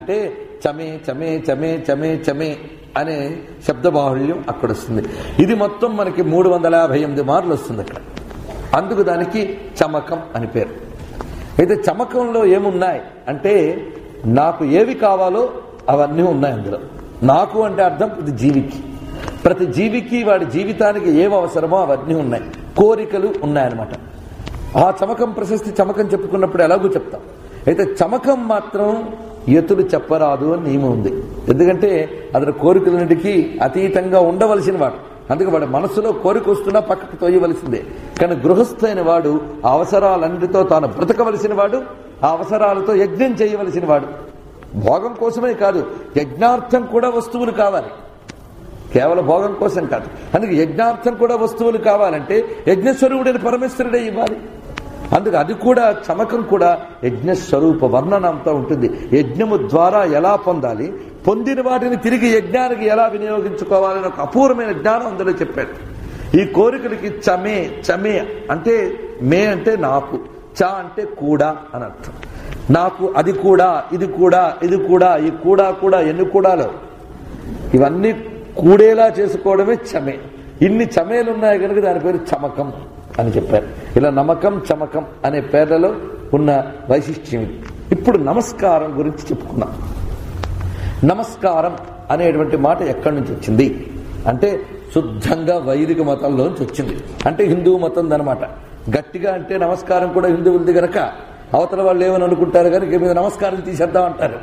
అంటే చమే చమే చమే చమే చమే అనే శబ్దబాహుళ్యం అక్కడ వస్తుంది. ఇది మొత్తం మనకి 358 మార్లు వస్తుంది అక్కడ. అందుకు దానికి చమకం అని పేరు. అయితే చమకంలో ఏమున్నాయి అంటే నాకు ఏవి కావాలో అవన్నీ ఉన్నాయి అందులో. నాకు అంటే అర్థం ఇది జీవికి, ప్రతి జీవికి వాడి జీవితానికి ఏవి అవసరమో అవన్నీ ఉన్నాయి, కోరికలు ఉన్నాయన్నమాట. ఆ చమకం ప్రశస్తి చమకం చెప్పుకున్నప్పుడు ఎలాగూ చెప్తాం. అయితే చమకం మాత్రం ఎతులు చెప్పరాదు అని నియమం ఉంది. ఎందుకంటే అతని కోరికలన్నిటికీ అతీతంగా ఉండవలసిన వాడు. అందుకే వాడి మనసులో కోరిక వస్తున్నా పక్కకు తోయవలసిందే. కానీ గృహస్థైన వాడు ఆ అవసరాలన్నిటితో తాను బ్రతకవలసిన వాడు, ఆ అవసరాలతో యజ్ఞం చేయవలసిన వాడు. భోగం కోసమే కాదు, యజ్ఞార్థం కూడా వస్తువులు కావాలి, కేవలం భోగం కోసం కాదు. అందుకే యజ్ఞార్థం కూడా వస్తువులు కావాలంటే యజ్ఞస్వరూపుడైన పరమేశ్వరుడే ఇవ్వాలి. అందుకే అది కూడా చమకం కూడా యజ్ఞస్వరూప వర్ణనంతా ఉంటుంది. యజ్ఞము ద్వారా ఎలా పొందాలి, పొందిన వాటిని తిరిగి యజ్ఞానికి ఎలా వినియోగించుకోవాలని ఒక అపూర్వమైన జ్ఞానం అందులో చెప్పాడు. ఈ కోరికలకి చమే చమే అంటే మే అంటే నాకు, చ అంటే కూడా అని అర్థం. నాకు అది కూడా, ఇది కూడా, ఇది కూడా, ఈ కూడా కూడా ఎన్ని కూడాలో ఇవన్నీ కూడేలా చేసుకోవడమే చమే. ఇన్ని చమేలు ఉన్నాయి కనుక దాని పేరు చమకం అని చెప్పారు. ఇలా నమకం చమకం అనే పేర్లలో ఉన్న వైశిష్ట్యం. ఇప్పుడు నమస్కారం గురించి చెప్పుకున్నాం. నమస్కారం అనేటువంటి మాట ఎక్కడి నుంచి వచ్చింది అంటే శుద్ధంగా వైదిక మతంలోంచి వచ్చింది. అంటే హిందూ మతం అనమాట. గట్టిగా అంటే నమస్కారం కూడా హిందువులది గనక అవతల వాళ్ళు ఏమని అనుకుంటారు కానీ మీద నమస్కారం తీసేద్దాం అంటారు.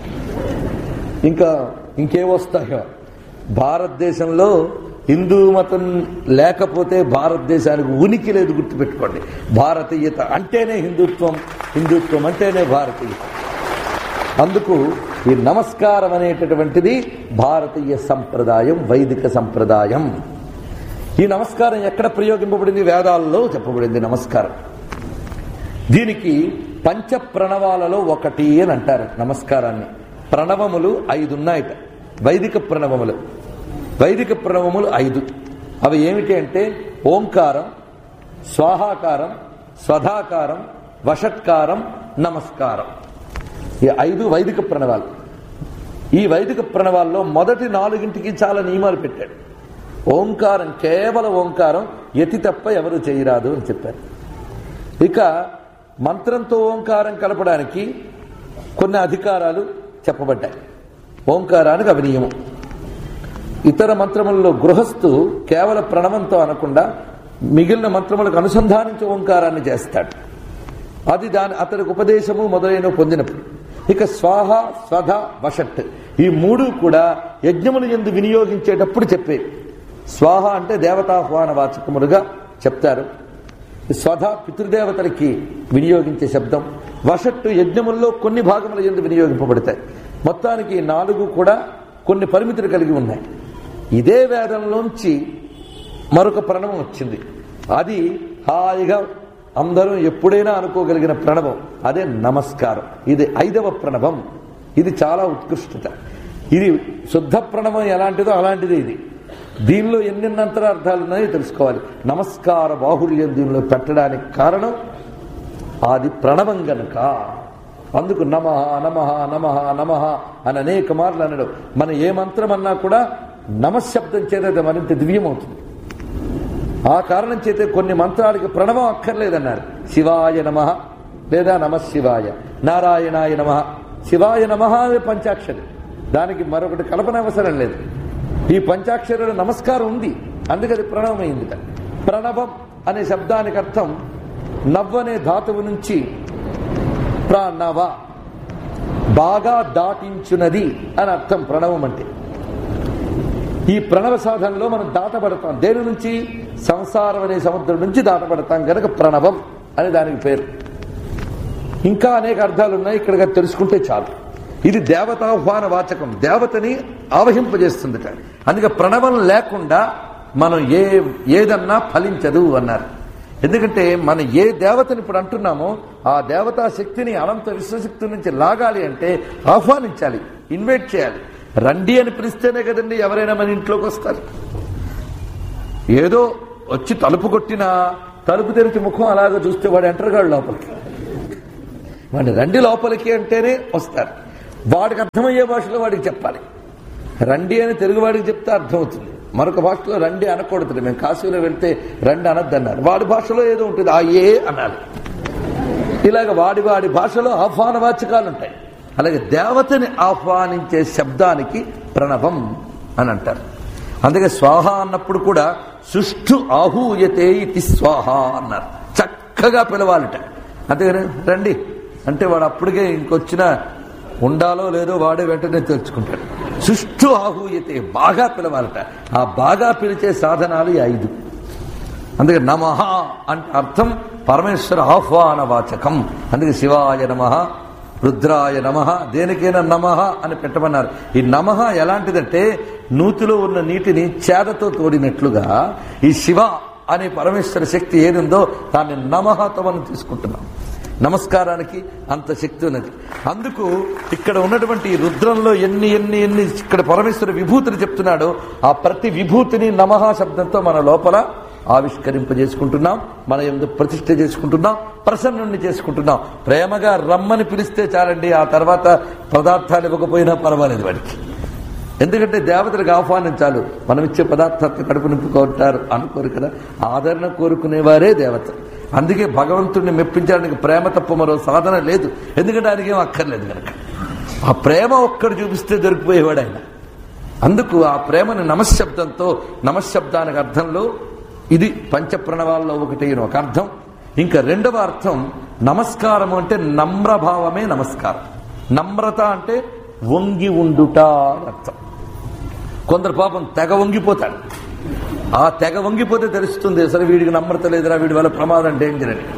ఇంకేవొస్తాయో. భారతదేశంలో హిందూ మతం లేకపోతే భారతదేశానికి ఉనికి లేదు, గుర్తుపెట్టుకోండి. భారతీయత అంటేనే హిందుత్వం, హిందుత్వం అంటేనే భారతీయత. అందుకు ఈ నమస్కారం అనేటటువంటిది భారతీయ సంప్రదాయం, వైదిక సంప్రదాయం. ఈ నమస్కారం ఎక్కడ ప్రయోగింపబడింది? వేదాల్లో చెప్పబడింది నమస్కారం. దీనికి పంచ ప్రణవాలలో ఒకటి అని అంటారు నమస్కారాన్ని. ప్రణవములు 5 ఉన్నాయట, వైదిక ప్రణవములు. వైదిక ప్రణవములు 5. అవి ఏమిటి అంటే ఓంకారం, స్వాహాకారం, స్వధాకారం, వషట్కారం, నమస్కారం. ఈ 5 వైదిక ప్రణవాలు. ఈ వైదిక ప్రణవాల్లో మొదటి 4ంటికి చాలా నియమాలు పెట్టాడు. ఓంకారం, కేవలం ఓంకారం, యతి తప్ప ఎవరు చేయరాదు అని చెప్పారు. ఇక మంత్రంతో ఓంకారం కలపడానికి కొన్ని అధికారాలు చెప్పబడ్డాయి. ఓంకారానికి అవి నియమం. ఇతర మంత్రములలో గృహస్థు కేవల ప్రణవంతో అనకుండా మిగిలిన మంత్రములకు అనుసంధానించి ఓంకారాన్ని చేస్తాడు. అది అతనికి ఉపదేశము మొదలైన పొందినప్పుడు. ఇక స్వాహ, స్వధ, వషట్ ఈ 3 కూడా యజ్ఞములు యందు వినియోగించేటప్పుడు చెప్పేవి. స్వాహ అంటే దేవతాహ్వాన వాచకములుగా చెప్తారు. స్వధ పితృదేవతలకి వినియోగించే శబ్దం. వషట్టు యజ్ఞముల్లో కొన్ని భాగముల యందు వినియోగింపబడతాయి. మొత్తానికి 4 కూడా కొన్ని పరిమితులు కలిగి ఉన్నాయి. ఇదే వేదంలోంచి మరొక ప్రణవం వచ్చింది. అది హాయిగా అందరూ ఎప్పుడైనా అనుకోగలిగిన ప్రణవం. అదే నమస్కారం. ఇది 5వ ప్రణవం. ఇది చాలా ఉత్కృష్టత. ఇది శుద్ధ ప్రణవం ఎలాంటిదో అలాంటిదే ఇది. దీనిలో ఎన్నెన్నంతర అర్థాలు ఉన్నాయో తెలుసుకోవాలి. నమస్కార బాహుళ్యం దీనిలో పెట్టడానికి కారణం అది ప్రణవం గనుక. అందుకు నమః నమః నమః నమః అని అనేక మార్లు అనడం. మనం ఏ మంత్రం అన్నా కూడా నమశబ్దం చేత మరింత దివ్యమవుతుంది. ఆ కారణం చేతే కొన్ని మంత్రాలకి ప్రణవం అక్కర్లేదన్నారు. శివాయ నమః లేదా నమః శివాయ, నారాయణాయ నమః, శివాయ నమః పంచాక్షరి, దానికి మరొకటి కల్పన అవసరం లేదు. ఈ పంచాక్షరుల నమస్కారం ఉంది, అందుకది ప్రణవమైంది. ప్రణవం అనే శబ్దానికి అర్థం నవ్వనే ధాతువు నుంచి ప్రణవ, బాగా దాటించున్నది అని అర్థం ప్రణవం అంటే. ఈ ప్రణవ సాధనలో మనం దాటబడతాం. దేని నుంచి? సంసారం అనే సముద్రం నుంచి దాటబడతాం కనుక ప్రణవం అని దానికి పేరు. ఇంకా అనేక అర్థాలు ఉన్నాయి, ఇక్కడ తెలుసుకుంటే చాలు. ఇది దేవతాహ్వాన వాచకం, దేవతని ఆవహింపజేస్తుందిట. అందుకే ప్రణవం లేకుండా మనం ఏదన్నా ఫలించదు అన్నారు. ఎందుకంటే మనం ఏ దేవతని ఇప్పుడు అంటున్నామో ఆ దేవతా శక్తిని అనంత విశ్వశక్తి నుంచి లాగాలి అంటే ఆహ్వానించాలి, ఇన్వైట్ చేయాలి. రండి అని పిలిస్తేనే కదండి ఎవరైనా మన ఇంట్లోకి వస్తారు. ఏదో వచ్చి తలుపు కొట్టినా తలుపు తెరిచి ముఖం అలాగా చూస్తే వాడు ఎంటర్గాడు లోపలికి. వాడిని రండి లోపలికి అంటేనే వస్తారు. వాడికి అర్థమయ్యే భాషలో వాడికి చెప్పాలి. రండి అని తెలుగు వాడికి చెప్తే అర్థమవుతుంది. మరొక భాషలో రండి అనకూడదు. మేము కాశీలో వెళ్తే రండి అనద్దన్నారు. వాడి భాషలో ఏదో ఉంటుంది, ఆ ఏ అనాలి. ఇలాగ వాడి వాడి భాషలో ఆహ్వాన వాచకాలు ఉంటాయి. అలాగే దేవతని ఆహ్వానించే శబ్దానికి ప్రణవం అని అంటారు. అందుకే స్వాహ అన్నప్పుడు కూడా సుష్ఠు ఆహూయతే ఇది స్వాహ అన్నారు. చక్కగా పిలవాలట. అంతేగాని రండి అంటే వాడు అప్పటికే ఇంకొచ్చిన ఉండాలో లేదో వాడే వెంటనే తెలుసుకుంటాడు. సుష్ఠు ఆహూయతే, బాగా పిలవాలట. ఆ బాగా పిలిచే సాధనాలు 5. అందుకే నమః అంటే అర్థం పరమేశ్వర ఆహ్వాన వాచకం. అందుకే శివాయ నమః, రుద్రాయ నమః, దేనికైనా నమః అని పెట్టమన్నారు. ఈ నమః ఎలాంటిదంటే నూతిలో ఉన్న నీటిని చేదతో తోడినట్లుగా ఈ శివ అనే పరమేశ్వర శక్తి ఏదుందో దాన్ని నమఃతో మనం తీసుకుంటున్నాం. నమస్కారానికి అంత శక్తి ఉన్నది. అందుకు ఇక్కడ ఉన్నటువంటి రుద్రంలో ఎన్ని ఎన్ని ఎన్ని ఇక్కడ పరమేశ్వర విభూతిని చెప్తున్నాడో ఆ ప్రతి విభూతిని నమః శబ్దంతో మన లోపల ఆవిష్కరింపజేసుకుంటున్నాం. మన ఎందుకు ప్రతిష్ఠ చేసుకుంటున్నాం, ప్రసన్నుణ్ణి చేసుకుంటున్నాం. ప్రేమగా రమ్మని పిలిస్తే చాలండి, ఆ తర్వాత పదార్థాలు ఇవ్వకపోయినా పర్వాలేదు వాడికి. ఎందుకంటే దేవతలకు ఆహ్వానం చాలు. మనం ఇచ్చే పదార్థాలను కడుపు నింపుకుంటారు అనుకోరు కదా. ఆదరణ కోరుకునేవారే దేవత. అందుకే భగవంతుడిని మెప్పించడానికి ప్రేమ తప్ప మరో సాధన లేదు. ఎందుకంటే ఆయనకి ఏం అక్కర్లేదు కనుక. ఆ ప్రేమ ఒక్కడు చూపిస్తే దొరికిపోయేవాడు ఆయన. అందుకు ఆ ప్రేమను నమశ్శబ్దంతో, నమశ్శబ్దానికి అర్థంలో ఇది పంచప్రణవాల్లో ఒకటి ఒక అర్థం. ఇంకా రెండవ అర్థం నమస్కారం అంటే నమ్రభావమే నమస్కారం. నమ్రత అంటే వంగి ఉండుట అని అర్థం. కొందరు పాపం తెగ వంగిపోతాడు. ఆ తెగ వంగిపోతే తెలుస్తుంది సరే వీడికి నమ్రత లేదురా, వీడి వల్ల ప్రమాదం, డేంజర్ అని.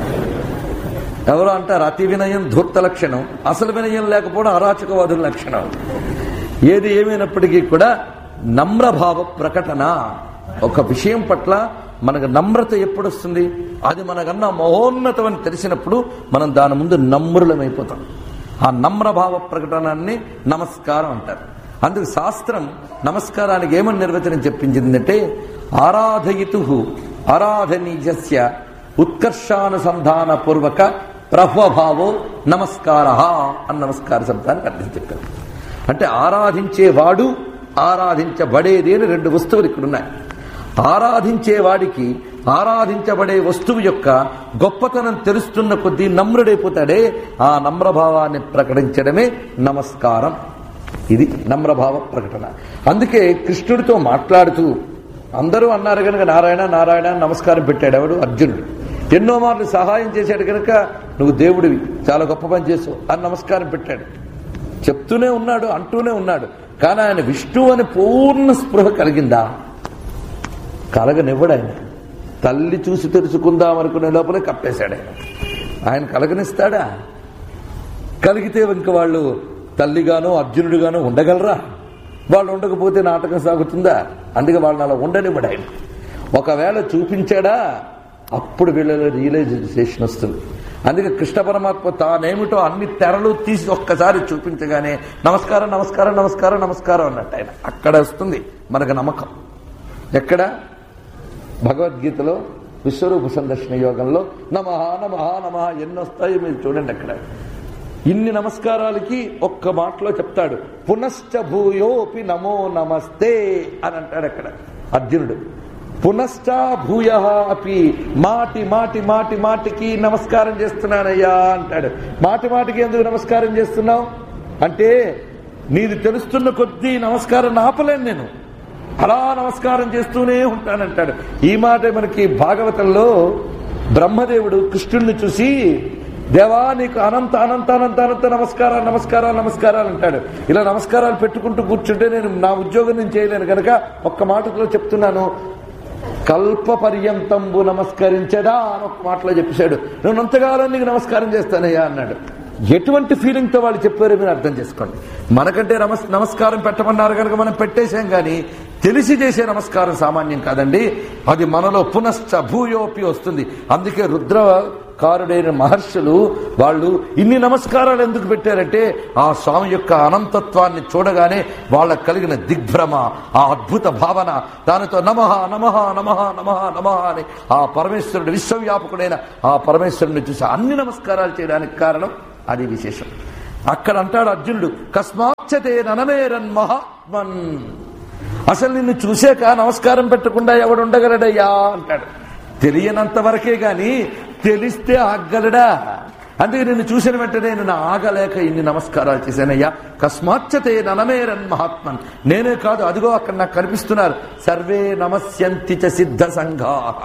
ఎవరో అంటారు అతి వినయం ధూర్త లక్షణం, అసలు వినయం లేకపోవడం అరాచకవాదుల లక్షణం. ఏది ఏమైనప్పటికీ కూడా నమ్రభావ ప్రకటన. ఒక విషయం పట్ల మనకు నమ్రత ఎప్పుడు వస్తుంది? అది మనకన్నా మహోన్నతం అని తెలిసినప్పుడు మనం దాని ముందు నమ్రులమైపోతాం. ఆ నమ్రభావ ప్రకటనాన్ని నమస్కారం అంటారు. అందుకు శాస్త్రం నమస్కారానికి ఏమని నిర్వచనం చెప్పించిందంటే ఆరాధయితు ఆరాధనీయస్య ఉత్కర్షానుసంధాన పూర్వక ప్రభావో నమస్కార అని నమస్కార శబ్దానికి అర్థం చెప్పారు. అంటే ఆరాధించేవాడు, ఆరాధించబడేది అని 2 వస్తువులు ఇక్కడ ఉన్నాయి. ఆరాధించేవాడికి ఆరాధించబడే వస్తువు యొక్క గొప్పతనం తెలుస్తున్న కొద్దీ నమ్రుడైపోతాడే. ఆ నమ్రభావాన్ని ప్రకటించడమే నమస్కారం. ఇది నమ్రభావ ప్రకటన. అందుకే కృష్ణుడితో మాట్లాడుతూ అందరూ అన్నారు కనుక నారాయణ నారాయణ నమస్కారం పెట్టాడు. ఎవడు? అర్జునుడు. ఎన్నో మార్లు సహాయం చేశాడు కనుక నువ్వు దేవుడివి, చాలా గొప్ప పని చేసావు అని నమస్కారం పెట్టాడు. చెప్తూనే ఉన్నాడు, అంటూనే ఉన్నాడు. కానీ ఆయన విష్ణువు అని పూర్ణ స్పృహ కలిగిందా? కలగనివ్వడు ఆయన. తల్లి చూసి తెలుసుకుందాం అనుకునే లోపలే కప్పేశాడు ఆయన. ఆయన కలగనిస్తాడా? కలిగితే ఇంక వాళ్ళు తల్లిగానో అర్జునుడిగానో ఉండగలరా? వాళ్ళు ఉండకపోతే నాటకం సాగుతుందా? అందుకే వాళ్ళని అలా ఉండనివ్వడు ఆయన. ఒకవేళ చూపించాడా అప్పుడు వీళ్ళలో రియలైజేషన్ వస్తుంది. అందుకే కృష్ణ పరమాత్మ తానేమిటో అన్ని తెరలు తీసి ఒక్కసారి చూపించగానే నమస్కారం నమస్కారం నమస్కారం నమస్కారం అన్నట్టు ఆయన. అక్కడ వస్తుంది మనకు నమ్మకం. ఎక్కడ? భగవద్గీతలో విశ్వరూప సందర్శన యోగంలో నమః నమః నమః ఎన్నొస్తాయో మీరు చూడండి. అక్కడ ఇన్ని నమస్కారాలకి ఒక్క మాటలో చెప్తాడు పునశ్చ భూయోపి నమో నమస్తే అని అంటాడు అక్కడ అర్జునుడు. పునశ్చ భూయ అపి, మాటి మాటి మాటి మాటికి నమస్కారం చేస్తున్నానయ్యా అంటాడు. మాటి మాటికి ఎందుకు నమస్కారం చేస్తున్నావు అంటే నీది తెలుస్తున్న కొద్దీ నమస్కారం ఆపలేను నేను, అలా నమస్కారం చేస్తూనే ఉంటానంటాడు. ఈ మాట మనకి భాగవతంలో బ్రహ్మదేవుడు కృష్ణుడిని చూసి దేవా నీకు అనంత అనంత అనంత అనంత నమస్కారాలు నమస్కారాలు నమస్కారాలు అంటాడు. ఇలా నమస్కారాలు పెట్టుకుంటూ కూర్చుంటే నేను నా ఉద్యోగం నేను చేయలేను కనుక ఒక్క మాటలో చెప్తున్నాను, కల్ప పర్యంతంబు నమస్కరించదా అని ఒక మాటలో చెప్పేశాడు. నేను అంతకాలం నీకు నమస్కారం చేస్తానయ్యా అన్నాడు. ఎటువంటి ఫీలింగ్తో వాళ్ళు చెప్పారో మీరు అర్థం చేసుకోండి. మనకంటే నమస్కారం పెట్టమన్నారు కనుక మనం పెట్టేశాం, కానీ తెలిసి చేసే నమస్కారం సామాన్యం కాదండి. అది మనలో పునశ్చ భూయోపి వస్తుంది. అందుకే రుద్రకారుడైన మహర్షులు వాళ్ళు ఇన్ని నమస్కారాలు ఎందుకు పెట్టారంటే ఆ స్వామి యొక్క అనంతత్వాన్ని చూడగానే వాళ్ళకు కలిగిన దిగ్భ్రమ, ఆ అద్భుత భావన, దానితో నమః నమః నమః నమః నమః అని ఆ పరమేశ్వరుడు విశ్వవ్యాపకుడైన ఆ పరమేశ్వరుని చూసి అన్ని నమస్కారాలు చేయడానికి కారణం అది విశేషం. అక్కడ అంటాడు అర్జునుడు, కస్మాచ్చతే ననమేరన్ మహాత్మన్. అసలు నిన్ను చూసాక నమస్కారం పెట్టకుండా ఎవడుండగలడయ్యా అంటాడు. తెలియనంత వరకే గాని తెలిస్తే ఆగలడా? అందుకే నిన్ను చూసిన వెంటనే నేను ఆగలేక ఇన్ని నమస్కారాలు చేశానయ్యా. కస్మాచ్చతే ననమేరన్ మహాత్మన్. నేనే కాదు, అదిగో అక్కడ నాకు కనిపిస్తున్నారు. సర్వే నమస్యంతి చ సిద్ధ సంఘాః.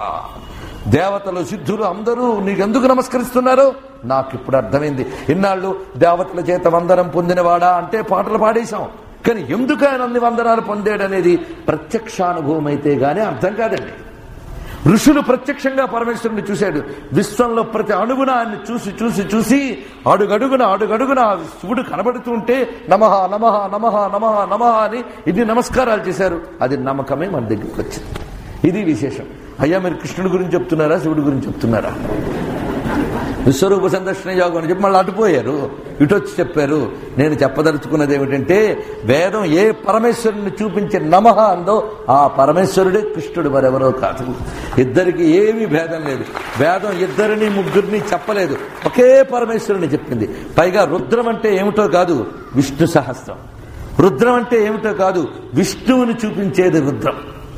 దేవతలు సిద్ధులు అందరూ నీకెందుకు నమస్కరిస్తున్నారో నాకు ఇప్పుడు అర్థమైంది. ఇన్నాళ్ళు దేవతల చేత వందనం పొందినవాడా అంటే పాటలు పాడేశాం, కానీ ఎందుకు ఆయన అన్ని వందనాలు పొందాడనేది ప్రత్యక్షానుభవం అయితే గానీ అర్థం కాదండి. ఋషులు ప్రత్యక్షంగా పరమేశ్వరుని చూశాడు. విశ్వంలో ప్రతి అణుగున ఆయన్ని చూసి చూసి చూసి అడుగడుగున శివుడు కనబడుతూ ఉంటే నమః నమః నమః నమః నమః అని ఇన్ని నమస్కారాలు చేశారు. అది నమ్మకమే మన దగ్గరికి వచ్చింది. ఇది విశేషం. అయ్యా మీరు కృష్ణుడి గురించి చెప్తున్నారా, శివుడి గురించి చెప్తున్నారా? విశ్వరూప సందర్శన యోగం అని చెప్పి మళ్ళీ అటుపోయారు, ఇటొచ్చి చెప్పారు. నేను చెప్పదలుచుకున్నది ఏమిటంటే, వేదం ఏ పరమేశ్వరుని చూపించే నమః అందో ఆ పరమేశ్వరుడే కృష్ణుడు, మరెవరో కాదు. ఇద్దరికి ఏమీ భేదం లేదు. వేదం ఇద్దరిని ముగ్గురిని చెప్పలేదు, ఒకే పరమేశ్వరుని చెప్పింది. పైగా రుద్రం అంటే ఏమిటో కాదు, విష్ణు సహస్రం. రుద్రం అంటే ఏమిటో కాదు, విష్ణువుని చూపించేది రుద్రం.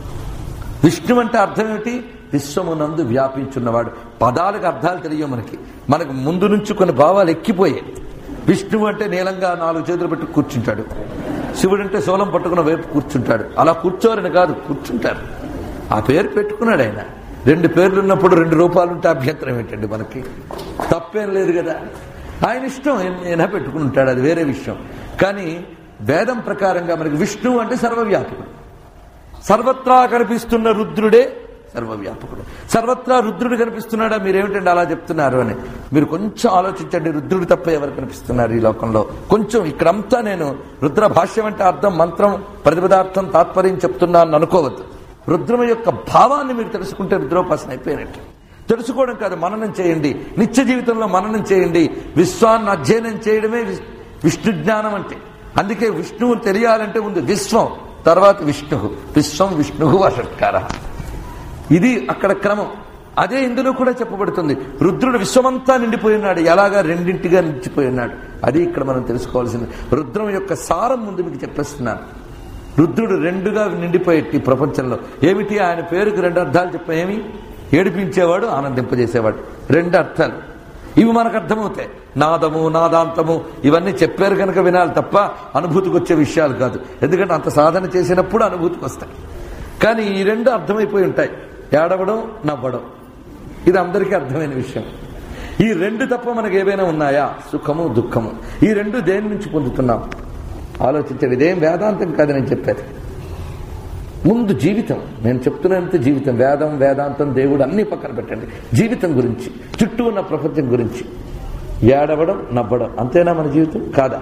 విష్ణు అంటే అర్థం ఏమిటి? విశ్వమునందు వ్యాపించున్నవాడు. పదాలకు అర్థాలు తెలియవు మనకు ముందు నుంచి కొన్ని భావాలు ఎక్కిపోయాయి. విష్ణువు అంటే నీలంగా 4 చేతులు పెట్టి కూర్చుంటాడు, శివుడు అంటే శూలం పట్టుకున్న వైపు కూర్చుంటాడు. అలా కూర్చోరని కాదు, కూర్చుంటారు. ఆ పేరు పెట్టుకున్నాడు ఆయన. 2 పేర్లు ఉన్నప్పుడు 2 రూపాలుంటే అభ్యంతరం ఏంటండి? మనకి తప్పేం లేదు కదా. ఆయన ఇష్టం ఏమైనా పెట్టుకుని ఉంటాడు, అది వేరే విషయం. కానీ వేదం ప్రకారంగా మనకి విష్ణువు అంటే సర్వవ్యాపకుడు. సర్వత్రా కనిపిస్తున్న రుద్రుడే సర్వవ్యాపకుడు. సర్వత్రా రుద్రుడు కనిపిస్తున్నాడా? మీరేమిటండి అలా చెప్తున్నారు అని మీరు కొంచెం ఆలోచించండి. రుద్రుడు తప్ప ఎవరు కనిపిస్తున్నారు ఈ లోకంలో? కొంచెం ఇక్కడంతా నేను రుద్ర భాష్యం అంటే అర్థం, మంత్రం, ప్రతిపదార్థం, తాత్పర్యం చెప్తున్నాను అనుకోవద్దు. రుద్రం యొక్క భావాన్ని మీరు తెలుసుకుంటే రుద్రోపాసన అయిపోయినట్టు. తెలుసుకోవడం కాదు, మననం చేయండి. నిత్య జీవితంలో మననం చేయండి. విశ్వాన్ని అధ్యయనం చేయడమే విష్ణు జ్ఞానం అంటే. అందుకే విష్ణువు తెలియాలంటే ముందు విశ్వం, తర్వాత విష్ణు. విశ్వం విష్ణు వషట్కార. ఇది అక్కడ క్రమం. అదే ఇందులో కూడా చెప్పబడుతుంది. రుద్రుడు విశ్వమంతా నిండిపోయి ఉన్నాడు. ఎలాగా? 2గా నిలిచిపోయి ఉన్నాడు. అది ఇక్కడ మనం తెలుసుకోవాల్సింది. రుద్రం యొక్క సారం ముందు మీకు చెప్పేస్తున్నాను. రుద్రుడు 2గా నిండిపోయేటి ప్రపంచంలో. ఏమిటి? ఆయన పేరుకు 2 అర్థాలు చెప్పాం. ఏమి? ఏడిపించేవాడు, ఆనందింపజేసేవాడు. 2 అర్థాలు. ఇవి మనకు అర్థమవుతాయి. నాదము, నాదాంతము ఇవన్నీ చెప్పారు కనుక వినాలి తప్ప అనుభూతికి వచ్చే విషయాలు కాదు. ఎందుకంటే అంత సాధన చేసినప్పుడు అనుభూతికి వస్తాయి. కానీ ఈ 2 అర్థమైపోయి ఉంటాయి. ఏడవడం, నవ్వడం. ఇది అందరికీ అర్థమైన విషయం. ఈ 2 తప్ప మనకు ఏవైనా ఉన్నాయా? సుఖము, దుఃఖము. ఈ 2 దేని నుంచి పొందుతున్నాం ఆలోచించండి. ఇదేం వేదాంతం కాదు నేను చెప్పేది. ముందు జీవితం. నేను చెప్తున్నంత జీవితం. వేదం, వేదాంతం, దేవుడు అన్ని పక్కన పెట్టండి. జీవితం గురించి, చుట్టూ ఉన్న ప్రపంచం గురించి. ఏడవడం, నవ్వడం అంతేనా మన జీవితం? కాదా?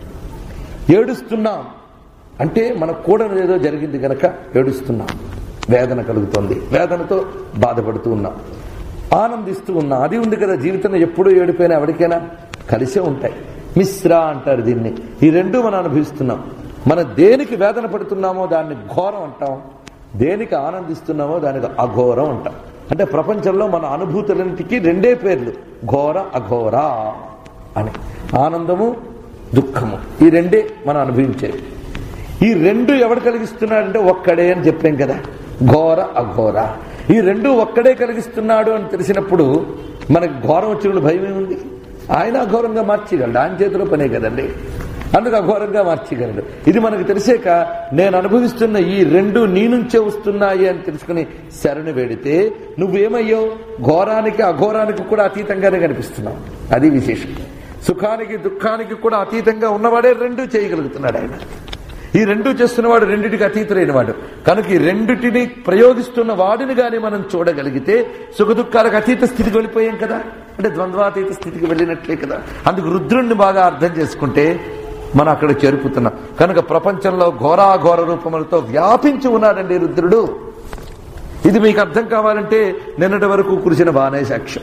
ఏడుస్తున్నాం అంటే మనకు కూడా ఏదో జరిగింది కనుక ఏడుస్తున్నాం. వేదన కలుగుతోంది, వేదనతో బాధపడుతూ ఉన్నాం, ఆనందిస్తూ ఉన్నాం. అది ఉంది కదా జీవితంలో. ఎప్పుడూ ఏడిపోయినా ఎవరికైనా కలిసే ఉంటాయి. మిశ్రా అంటారు దీన్ని. ఈ 2 మనం అనుభవిస్తున్నాం. మనం దేనికి వేదన పడుతున్నామో దాన్ని ఘోరం అంటాం, దేనికి ఆనందిస్తున్నామో దానికి అఘోరం అంటాం. అంటే ప్రపంచంలో మన అనుభూతులన్నిటికీ 2 పేర్లు, ఘోర, అఘోర అని. ఆనందము, దుఃఖము, ఈ 2 మనం అనుభవించేది. ఈ 2 ఎవడు కలిగిస్తున్నాడంటే ఒక్కడే అని చెప్పాం కదా, ఘోర, అఘోర. ఈ 2 ఒక్కడే కలిగిస్తున్నాడు అని తెలిసినప్పుడు మనకు ఘోరం వచ్చినప్పుడు భయం ఏముంది? ఆయన అఘోరంగా మార్చగలడు, ఆయన చేతిలో పనే కదండి. అందుకు అఘోరంగా మార్చగలడు. ఇది మనకు తెలిసాక నేను అనుభవిస్తున్న ఈ 2 నీ నుంచే వస్తున్నాయి అని తెలుసుకుని శరణు వేడితే నువ్వేమయ్యావు? ఘోరానికి, అఘోరానికి కూడా అతీతంగానే కనిపిస్తున్నావు. అది విశేషం. సుఖానికి, దుఃఖానికి కూడా అతీతంగా ఉన్నవాడే 2 చేయగలుగుతున్నాడు ఆయన. ఈ 2 చేస్తున్నవాడు 2టికి అతీతులైన వాడు కనుక ఈ 2టిని ప్రయోగిస్తున్న వాడిని గాని మనం చూడగలిగితే సుఖ దుఃఖాలకు అతీత స్థితికి వెళ్ళిపోయాం కదా. అంటే ద్వంద్వాతీత స్థితికి వెళ్ళినట్లే కదా. అందుకు రుద్రుణ్ణి బాగా అర్థం చేసుకుంటే మనం అక్కడ చేరుపుతున్నాం. కనుక ప్రపంచంలో ఘోరాఘోర రూపములతో వ్యాపించి ఉన్నాడండి రుద్రుడు. ఇది మీకు అర్థం కావాలంటే నిన్నటి వరకు కురిసిన వానే సాక్ష్యం.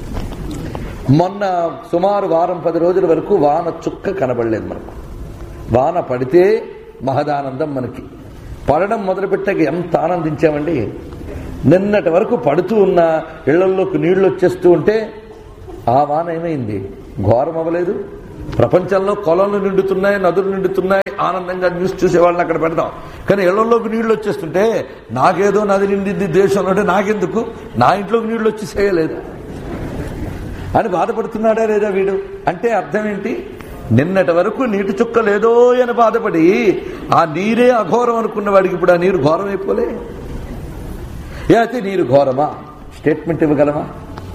మొన్న సుమారు వారం 10 రోజుల వరకు వాన చుక్క కనబడలేదు మనకు. వాన పడితే మహదానందం. మనకి పడడం మొదలుపెట్టాక ఎంత ఆనందించామండి. నిన్నటి వరకు పడుతూ ఉన్న ఇళ్లలోకి నీళ్లు వచ్చేస్తూ ఉంటే ఆ వాన ఏమైంది? ఘోరం అవ్వలేదు, ప్రపంచంలో కొలలు నిండుతున్నాయి, నదులు నిండుతున్నాయి, ఆనందంగా న్యూస్ చూసే వాళ్ళని అక్కడ పెడతాం. కానీ ఇళ్లలోకి నీళ్లు వచ్చేస్తుంటే నాకేదో నది నిండింది దేశంలో అంటే నాకెందుకు, నా ఇంట్లోకి నీళ్లు వచ్చేసేయలేదు అని బాధపడుతున్నాడా లేదా వీడు? అంటే అర్థం ఏంటి? నిన్నటి వరకు నీటి చుక్క లేదో అని బాధపడి ఆ నీరే అఘోరం అనుకున్న వాడికి ఇప్పుడు ఆ నీరు ఘోరం అయిపోలే. అయితే నీరు ఘోరమా? స్టేట్మెంట్ ఇవ్వగలమా?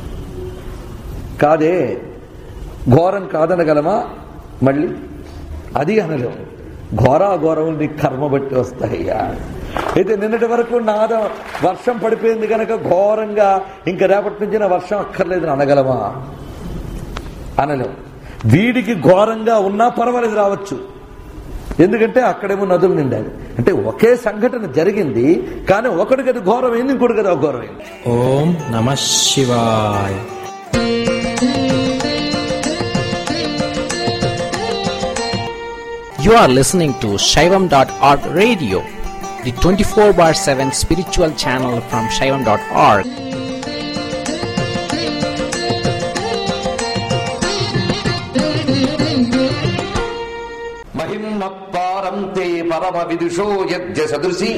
కాదే. ఘోరం కాదనగలమా? మళ్ళీ అది అనలేం. ఘోరాఘోరం నీ కర్మ బట్టి వస్తాయ్యా. అయితే నిన్నటి వరకు నాద వర్షం పడిపోయింది కనుక ఘోరంగా ఇంకా రేపటి నుంచి నా వర్షం అక్కర్లేదని అనగలమా? అనలేం. వీడికి ఘోరంగా ఉన్నా పర్వాలేదు, రావచ్చు. ఎందుకంటే అక్కడేమో నదులు నిండాలి. అంటే ఒకే సంఘటన జరిగింది, కానీ ఒకటికి అది ఘోరమైంది, ఇంకోటికి అది అఘోరమైంది. ఓం నమః శివాయ. You are listening to Shaivam.org radio, the 24/7 spiritual channel from Shaivam.org. మహిమప్పారంతే పరమ విదుషో యజ్ఞ సదృశి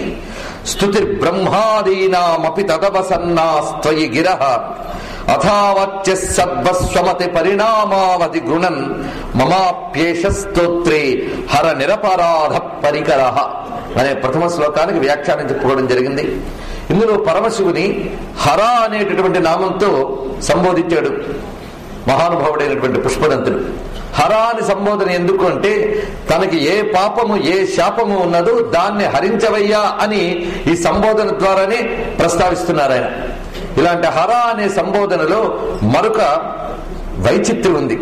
స్తుతిర్బ్రహ్మాదీనామపి తదవసన్నాస్త్వయి గిరః అథావత్య సద్వస్వమతి పరిణామావధి గుణన్ మమాప్యేష స్తోత్రే హర నిరపరాధ పరికరః అనే ప్రథమ శ్లోకానికి వ్యాఖ్యానం చెప్పుకోవడం జరిగింది. ఇందులో పరమశివుని హర అనేటటువంటి నామంతో సంబోధించాడు మహానుభావుడైనటువంటి పుష్పదంతుడు. హర అని సంబోధన ఎందుకు అంటే తనకి ఏ పాపము ఏ శాపము ఉన్నదో దాన్ని హరించవయ్యా అని ఈ సంబోధన ద్వారానే ప్రస్తావిస్తున్నారు ఆయన. ఇలాంటి హర అనే సంబోధనలో మరొక వైచిత్ర్యం ఉంది.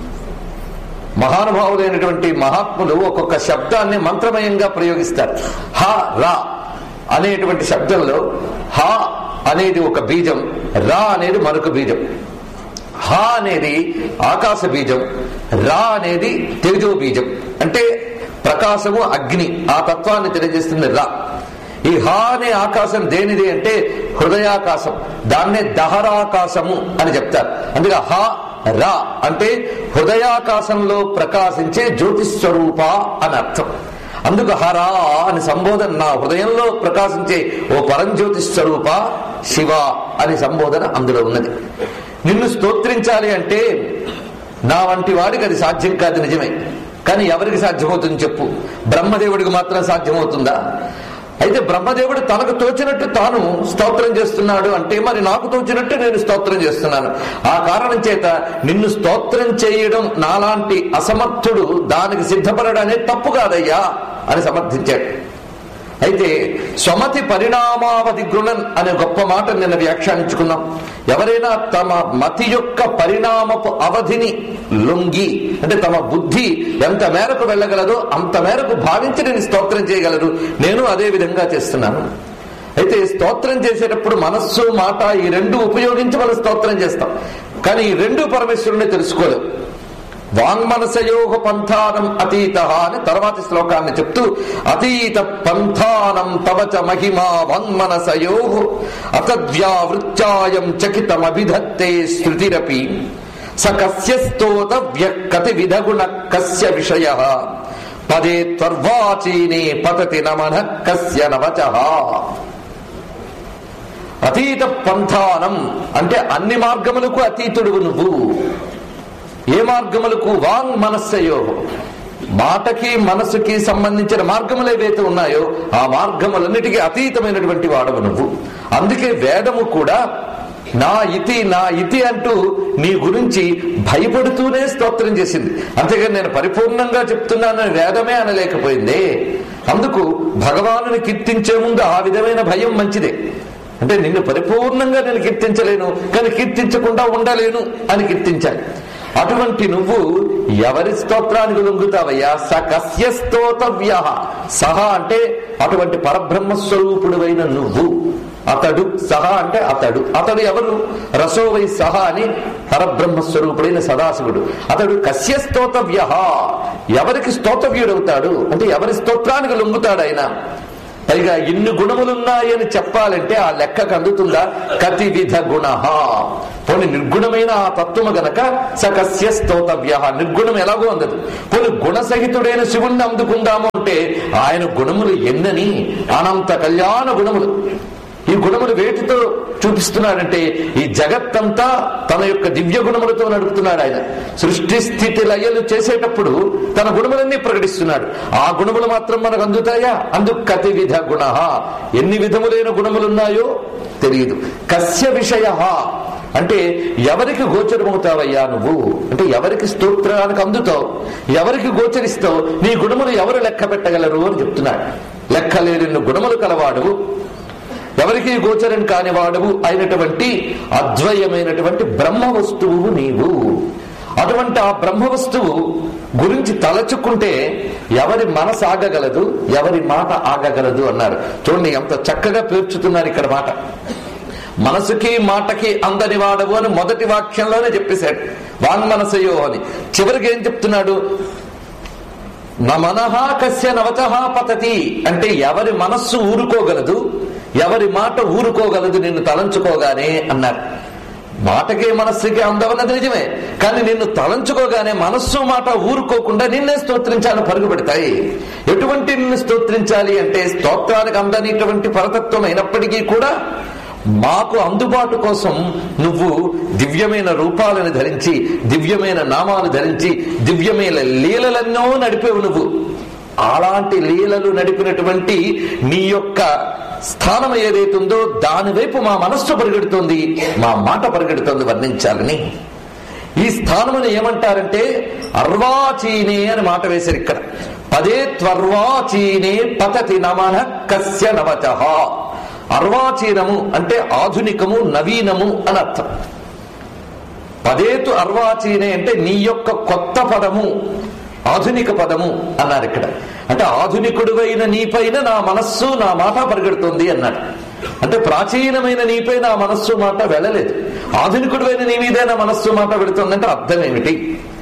మహానుభావులైనటువంటి మహాత్ములు ఒక్కొక్క శబ్దాన్ని మంత్రమయంగా ప్రయోగిస్తారు. హ రా అనేటువంటి శబ్దంలో హ అనేది ఒక బీజం, రా అనేది మరొక బీజం. హ అనేది ఆకాశ బీజం, రా అనేది తేజో బీజం. అంటే ప్రకాశము అగ్ని ఆ తత్వాన్ని తెలియజేస్తుంది రా. ఈ హ అనే ఆకాశం దేనిది అంటే హృదయాకాశం, దాన్నే దహరాకాశము అని చెప్తారు. అందుకే హ రా అంటే హృదయాకాశంలో ప్రకాశించే జ్యోతిస్వరూప అని అర్థం. అందుకు హరా అని సంబోధన, నా హృదయంలో ప్రకాశించే ఓ పరంజ్యోతి స్వరూప శివ అని సంబోధన అందులో ఉన్నది. నిన్ను స్తోత్రించాలి అంటే నా వంటి వాడికి అది సాధ్యం కాదు, నిజమే. కానీ ఎవరికి సాధ్యమవుతుంది చెప్పు? బ్రహ్మదేవుడికి మాత్రం సాధ్యమవుతుందా? అయితే బ్రహ్మదేవుడు తనకు తోచినట్టు తాను స్తోత్రం చేస్తున్నాడు అంటే మరి నాకు తోచినట్టు నేను స్తోత్రం చేస్తున్నాను. ఆ కారణం చేత నిన్ను స్తోత్రం చేయడం నాలాంటి అసమర్థుడు దానికి సిద్ధపడడం తప్పు కాదయ్యా అని సమర్థించాడు. అయితే స్వమతి పరిణామావధి గృణన్ అనే గొప్ప మాట నిన్న వ్యాఖ్యానించుకున్నాం. ఎవరైనా తమ మతి యొక్క పరిణామపు అవధిని లొంగి, అంటే తమ బుద్ధి ఎంత మేరకు వెళ్ళగలదో అంత మేరకు భావించి నేను స్తోత్రం చేయగలరు. నేను అదే విధంగా చేస్తున్నాను. అయితే స్తోత్రం చేసేటప్పుడు మనస్సు మాట ఈ రెండు ఉపయోగించి మనం స్తోత్రం చేస్తాం. కానీ ఈ రెండు పరమేశ్వరుని తెలుసుకోలేం. వాంగ్మనసయోహ పంథానం అతీత అని తర్వాతి శ్లోకాన్ని చెప్తూ అతీత పంథానం తవచ మహిమా వాంగ్మనసయోహ అతద్వ్యావృత్యాయం చకితమభిధత్తే శృతిరపి స కస్య స్తోతవ్య కతి విధగుణ కస్య విషయః పదే త్వర్వాచీనే పతతి నమః కస్య నవచః. అతీత పంథానం అంటే అన్ని మార్గములకు అతీతుడు నువ్వు. ఏ మార్గములకు? వాంగ్ మనస్సయో, మాటకి మనసుకి సంబంధించిన మార్గములు ఏవైతే ఉన్నాయో ఆ మార్గములన్నిటికీ అతీతమైనటువంటి వాడవు నువ్వు. అందుకే వేదము కూడా నా ఇతి అంటూ నీ గురించి భయపడుతూనే స్తోత్రం చేసింది. అంతేగాని నేను పరిపూర్ణంగా చెప్తున్నానని వేదమే అనలేకపోయింది. అందుకు భగవానుని కీర్తించే ముందు ఆ విధమైన భయం మంచిదే. అంటే నిన్ను పరిపూర్ణంగా నేను కీర్తించలేను, కానీ కీర్తించకుండా ఉండలేను అని కీర్తించాలి. అటువంటి నువ్వు ఎవరి స్తోత్రానికి లొంగుతావయ్యా? స కస్య స్తోతవ్య, సహ అంటే అటువంటి పరబ్రహ్మస్వరూపుడువైన నువ్వు. అతడు, సహ అంటే అతడు. అతడు ఎవరు? రసోవై సహ అని పరబ్రహ్మస్వరూపుడైన సదాశివుడు. అతడు కస్య స్తోతవ్య, ఎవరికి స్తోతవ్యుడవుతాడు అంటే ఎవరి స్తోత్రానికి లొంగుతాడు ఆయన? పైగా ఇన్ని గుణములున్నాయని చెప్పాలంటే ఆ లెక్కకు అందుతుందా? కతి విధ గుణ. పోనీ నిర్గుణమైన ఆ తత్వము గనక సకస్య స్తోతవ్య. నిర్గుణం ఎలాగో అందదు. పోనీ గుణసహితుడైన శివుణ్ణి అందుకుందాము అంటే ఆయన గుణములు ఎన్నని, అనంత కళ్యాణ గుణములు. ఈ గుణములు వేటితో చూపిస్తున్నాడంటే ఈ జగత్తంతా తన యొక్క దివ్య గుణములతో నడుపుతున్నాడు ఆయన. సృష్టి స్థితి లయలు చేసేటప్పుడు తన గుణములన్నీ ప్రకటిస్తున్నాడు. ఆ గుణములు మాత్రం మనకు అందుతాయా? అందుకు కతి విధ గుణ. ఎన్ని విధములైన గుణములున్నాయో తెలియదు. కస్య విషయ అంటే ఎవరికి గోచరమవుతావయ్యా నువ్వు? అంటే ఎవరికి స్తోత్రానికి అందుతావు, ఎవరికి గోచరిస్తావు? నీ గుణములు ఎవరు లెక్క పెట్టగలరు అని చెప్తున్నాడు. లెక్కలేని గుణములు కలవాడు, ఎవరికి గోచరం కానివాడువు అయినటువంటి అద్వయమైనటువంటి బ్రహ్మ వస్తువు నీవు. అటువంటి ఆ బ్రహ్మ వస్తువు గురించి తలచుకుంటే ఎవరి మనసు ఆగగలదు, ఎవరి మాట ఆగగలదు అన్నారు. చూడండి ఎంత చక్కగా పేర్చుతున్నారు ఇక్కడ మాట. మనసుకి మాటకి అందని వాడవు అని మొదటి వాక్యంలోనే చెప్పేశాడు. వాంగ్మనసయో అని. చివరికి ఏం చెప్తున్నాడు? నమనః కస్య నవచః పతతి. అంటే ఎవరి మనస్సు ఊరుకోగలదు, ఎవరి మాట ఊరుకోగలదు నిన్ను తలంచుకోగానే అన్నారు. మాటకి మనస్సుకి అందవన్నది నిజమే, కానీ నిన్ను తలంచుకోగానే మనస్సు మాట ఊరుకోకుండా నిన్నే స్తోత్రించాలని పరుగు పెడతాయి. ఎటువంటి నిన్ను స్తోత్రించాలి అంటే స్తోత్రానికి అందనిటువంటి పరతత్వం అయినప్పటికీ కూడా మాకు అందుబాటు కోసం నువ్వు దివ్యమైన రూపాలను ధరించి, దివ్యమైన నామాలు ధరించి, దివ్యమైన లీలలెన్నో నడిపేవు నువ్వు. అలాంటి లీలలు నడిపినటువంటి నీ యొక్క స్థానం ఏదైతుందో దాని వైపు మా మనస్సు పరిగెడుతోంది, మా మాట పరిగెడుతోంది వర్ణించాలని. ఈ స్థానమును ఏమంటారంటే అర్వాచీనే అని మాట వేశారు ఇక్కడ. పదే త్వర్వాచీనే పతతి నమః కస్య నవచః. అర్వాచీనము అంటే ఆధునికము, నవీనము అని అర్థం. పదేతు అర్వాచీనే అంటే నీ యొక్క కొత్త పదము, ఆధునిక పదము అన్నారు ఇక్కడ. అంటే ఆధునికుడువైన నీపైన నా మనస్సు నా మాట పరిగెడుతుంది అన్నాడు. అంటే ప్రాచీనమైన నీపై నా మనస్సు మాట వెళ్ళలేదు, ఆధునికుడువైన నీ మీదే నా మనస్సు మాట పెడుతుందంటే అర్థం ఏమిటి?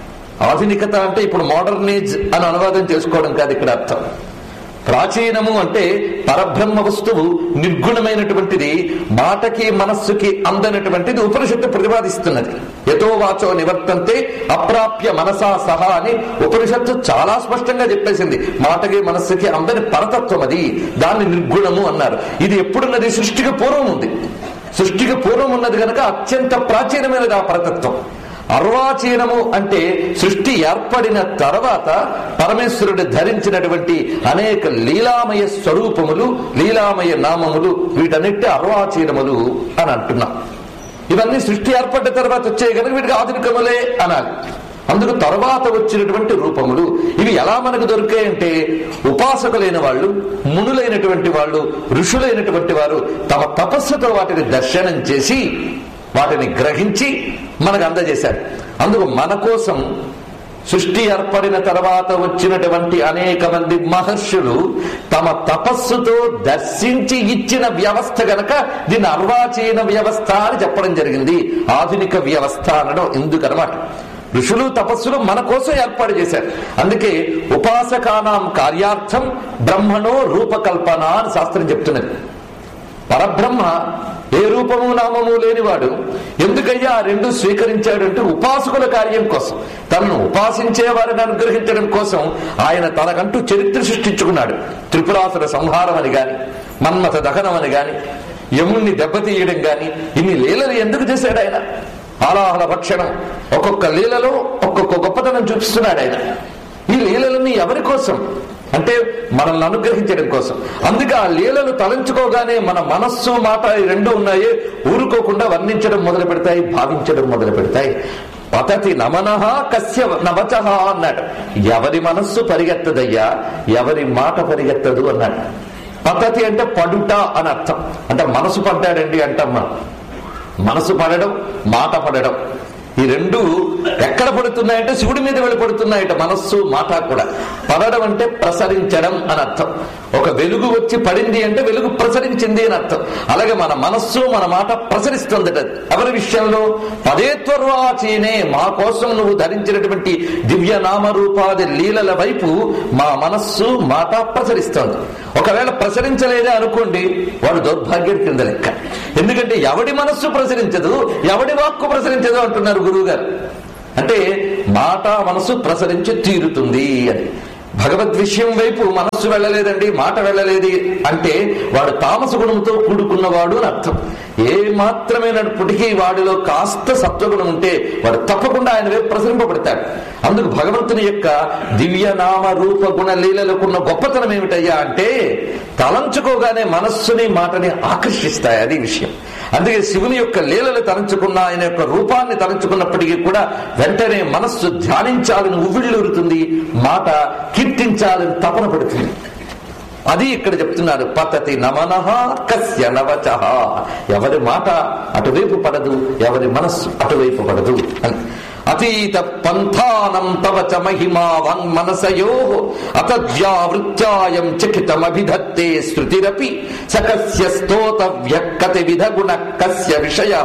ఆధునికత అంటే ఇప్పుడు మోడర్న్ ఏజ్ అని అనువాదం చేసుకోవడం కాదు ఇక్కడ అర్థం. ప్రాచీనము అంటే పరబ్రహ్మ వస్తువు నిర్గుణమైనటువంటిది, మాటకి మనస్సుకి అందనటువంటిది ఉపనిషత్తు ప్రతిపాదిస్తున్నది. యతో వాచో నివర్తంతే అప్రాప్య మనసా సహా అని ఉపనిషత్తు చాలా స్పష్టంగా చెప్పేసింది. మాటకి మనస్సుకి అందని పరతత్వం అది, దాన్ని నిర్గుణము అన్నారు. ఇది ఎప్పుడున్నది? సృష్టికి పూర్వం ఉంది. సృష్టికి పూర్వం ఉన్నది కనుక అత్యంత ప్రాచీనమైనది ఆ పరతత్వం. అర్వాచీనము అంటే సృష్టి ఏర్పడిన తర్వాత పరమేశ్వరుడు ధరించినటువంటి అనేక లీలామయ స్వరూపములు, లీలామయ నామములు, వీటన్నిటి అర్వాచీనములు అని అంటున్నాం. ఇవన్నీ సృష్టి ఏర్పడ్డ తర్వాత వచ్చాయి కనుక వీటికి ఆధునికములే అనాలి. అందుకు తర్వాత వచ్చినటువంటి రూపములు ఇవి ఎలా మనకు దొరికాయంటే ఉపాసకులైన వాళ్ళు, మునులైనటువంటి వాళ్ళు, ఋషులైనటువంటి వారు తమ తపస్సుతో వాటిని దర్శనం చేసి వాటిని గ్రహించి మనకు అందజేశారు. అందుకు మన కోసం సృష్టి ఏర్పడిన తర్వాత వచ్చినటువంటి అనేక మంది మహర్షులు తమ తపస్సుతో దర్శించి ఇచ్చిన వ్యవస్థ గనక దీన్ని అర్వాచీన వ్యవస్థ అని చెప్పడం జరిగింది. ఆధునిక వ్యవస్థ అనడం ఎందుకనమాట. ఋషులు తపస్సులు మన కోసం ఏర్పాటు చేశారు. అందుకే ఉపాసకానాం కార్యార్థం బ్రహ్మణో రూపకల్పన అని శాస్త్రం చెప్తున్నది. పరబ్రహ్మ ఏ రూపము నామము లేనివాడు ఎందుకయ్యా ఆ రెండు స్వీకరించాడంటే ఉపాసకుల కార్యం కోసం, తనను ఉపాసించే వారిని అనుగ్రహించడం కోసం ఆయన తనకంటూ చరిత్ర సృష్టించుకున్నాడు. త్రిపురాసుర సంహారం అని గాని, మన్మథ దహనం అని గాని, యముణ్ణి దెబ్బతీయడం గాని, ఇన్ని లీలలు ఎందుకు చేశాడు ఆయన? ఆలాహల భక్షణం, ఒక్కొక్క లీలలో ఒక్కొక్క గొప్పతనం చూపిస్తున్నాడు ఆయన. ఈ లీలలన్నీ ఎవరి కోసం అంటే మనల్ని అనుగ్రహించడం కోసం. అందుకే ఆ లీలలు తలంచుకోగానే మన మనస్సు మాట ఈ రెండు ఉన్నాయే ఊరుకోకుండా వర్ణించడం మొదలు పెడతాయి, భావించడం మొదలు పెడతాయి. పతతి నమనః కస్య నవచః అన్నాడు. ఎవరి మనస్సు పరిగెత్తదయ్యా, ఎవరి మాట పరిగెత్తదు అన్నాడు. పతతి అంటే పడుట అని అర్థం. అంటే మనసు పడ్డాడండి అంటాం మనం. మనసు పడడం, మాట పడడం, ఈ రెండు ఎక్కడ పడుతున్నాయంటే శివుడి మీద వెళ్ళి పడుతున్నాయట. మనస్సు మాట కూడా పడడం అంటే ప్రసరించడం అని అర్థం. ఒక వెలుగు వచ్చి పడింది అంటే వెలుగు ప్రసరించింది అని అర్థం. అలాగే మన మనస్సు మన మాట ప్రసరిస్తుందట. ఎవరి విషయంలో? పదేత్వర్వాచీనే, మా కోసం నువ్వు ధరించినటువంటి దివ్య నామరూపాది లీలల వైపు మా మనస్సు మాట ప్రసరిస్తోంది. ఒకవేళ ప్రసరించలేదే అనుకోండి, వాడు దౌర్భాగ్యం కింద లెక్క. ఎందుకంటే ఎవడి మనస్సు ప్రసరించదు, ఎవడి వాక్కు ప్రసరించదు అంటున్నారు గురువు గారు. అంటే మాట మనస్సు ప్రసరించి తీరుతుంది అని. భగవద్ విషయం వైపు మనస్సు వెళ్ళలేదండి, మాట వెళ్ళలేదు అంటే వాడు తామస గుణంతో కూడుకున్నవాడు అని అర్థం. ఏ మాత్రమైనప్పటికీ వాడిలో కాస్త సత్వగుణం ఉంటే వాడు తప్పకుండా ఆయన వైపు ప్రసరింపబడతాడు. అందుకు భగవంతుని యొక్క దివ్య నామ రూప గుణ లీలలకున్న గొప్పతనం ఏమిటయ్యా అంటే తలంచుకోగానే మనస్సుని మాటని ఆకర్షిస్తాయి. అది విషయం. అందుకే శివుని యొక్క లీలలు తలంచుకున్న, ఆయన యొక్క రూపాన్ని తలంచుకున్నప్పటికీ కూడా వెంటనే మనస్సు ధ్యానించాలని ఉవ్విళ్ళూరుతుంది, మాట కీర్తించాలని తపన పడుతుంది. అది ఇక్కడ చెప్తున్నారు. పతతి నమనః కస్య నవచః. ఎవరి మాట అటువైపు పడదు, ఎవరి మనస్సు అటువైపు పడదు అని. అతీత పంథానం తవ చ మహిమా వాంగ్మనసయో అతద్వ్యావృత్యాయం చకితమభిధత్తే శృతిరపి సకస్య స్తోతవ్య కతి విధ గుణ కస్య విషయః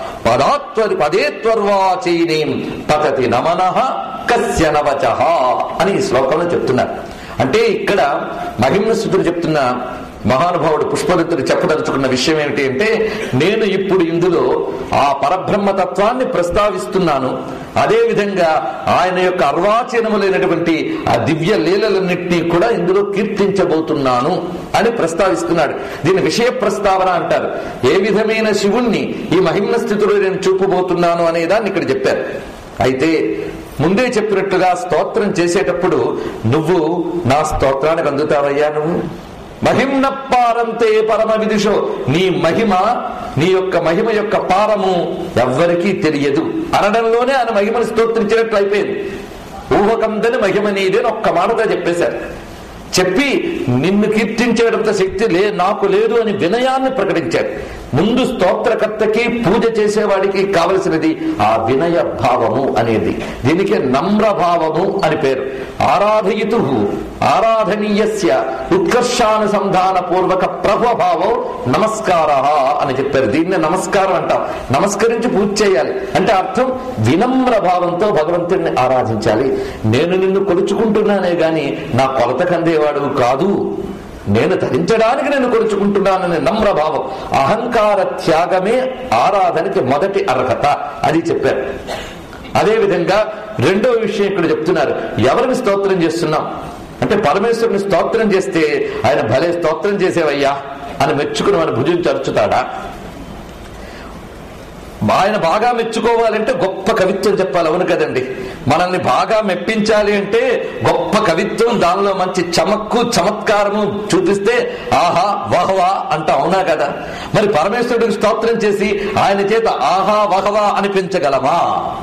పదేత్వర్వాచీనీం పతతి నమనః కస్య నవచః అని ఈ శ్లోకంలో చెప్తున్నారు. అంటే ఇక్కడ మహిమ్నసుతుడు చెప్తున్న మహానుభావుడు పుష్పదత్తుడు చెప్పదలుచుకున్న విషయం ఏమిటి అంటే, నేను ఇప్పుడు ఇందులో ఆ పరబ్రహ్మతత్వాన్ని ప్రస్తావిస్తున్నాను, అదేవిధంగా ఆయన యొక్క అర్వాచీనములైనటువంటి ఆ దివ్య లీలలన్నింటినీ కూడా ఇందులో కీర్తించబోతున్నాను అని ప్రస్తావిస్తున్నాడు. దీని విషయ ప్రస్తావన అంటారు. ఏ విధమైన శివుణ్ణి ఈ మహిమ్న స్థితిలో నేను చూపబోతున్నాను అనే దాన్ని ఇక్కడ చెప్పారు. అయితే ముందే చెప్పినట్టుగా స్తోత్రం చేసేటప్పుడు నువ్వు నా స్తోత్రానికి అందుతావయ్యా, నువ్వు మహిమ్న పారంతే పరమ విదుషో, నీ మహిమ, నీ యొక్క మహిమ యొక్క పారము ఎవ్వరికీ తెలియదు అనడంలోనే ఆయన మహిమను స్తోత్రించినట్లు అయిపోయింది. ఊహకందని మహిమ నీదే అని ఒక్క మాటతో చెప్పేశారు. చెప్పి నిన్ను కీర్తించేటంత శక్తి నాకు లేదు అని వినయాన్ని ప్రకటించాడు. ముందు స్తోత్రకర్తకి పూజ చేసేవాడికి కావలసినది ఆ వినయ భావము అనేది. దీనికి నమ్రభావము అని పేరు. ఆరాధయితు ఆరాధనీయస్య ఉత్కర్షానుసంధాన పూర్వక ప్రభావం నమస్కార అని చెప్పారు. దీన్నే నమస్కారం అంటాం. నమస్కరించి పూజ చేయాలి అంటే అర్థం వినమ్ర భావంతో భగవంతుడిని ఆరాధించాలి. నేను నిన్ను కొలుచుకుంటున్నానే గాని నా కొలత కందేవాడు కాదు, నేను ధరించడానికి నేను కొలుచుకుంటున్నానని నమ్రభావం, అహంకార త్యాగమే ఆరాధనకి మొదటి అర్హత. అది చెప్పారు. అదేవిధంగా రెండో విషయం ఇక్కడ చెప్తున్నారు. ఎవరిని స్తోత్రం చేస్తున్నాం అంటే పరమేశ్వరుని స్తోత్రం చేస్తే ఆయన భలే స్తోత్రం చేసేవయ్యా అని మెచ్చుకుని మన భుజించి అరుచుతాడా? ఆయన బాగా మెచ్చుకోవాలంటే గొప్ప కవిత్వం చెప్పాలి. అవును కదండి. మనల్ని బాగా మెప్పించాలి అంటే గొప్ప కవిత్వం, దానిలో మంచి చమక్కు చమత్కారము చూపిస్తే ఆహా వహవా అంట. అవునా కదా? మరి పరమేశ్వరుడికి స్తోత్రం చేసి ఆయన చేత ఆహా వహవా అనిపించగలమా?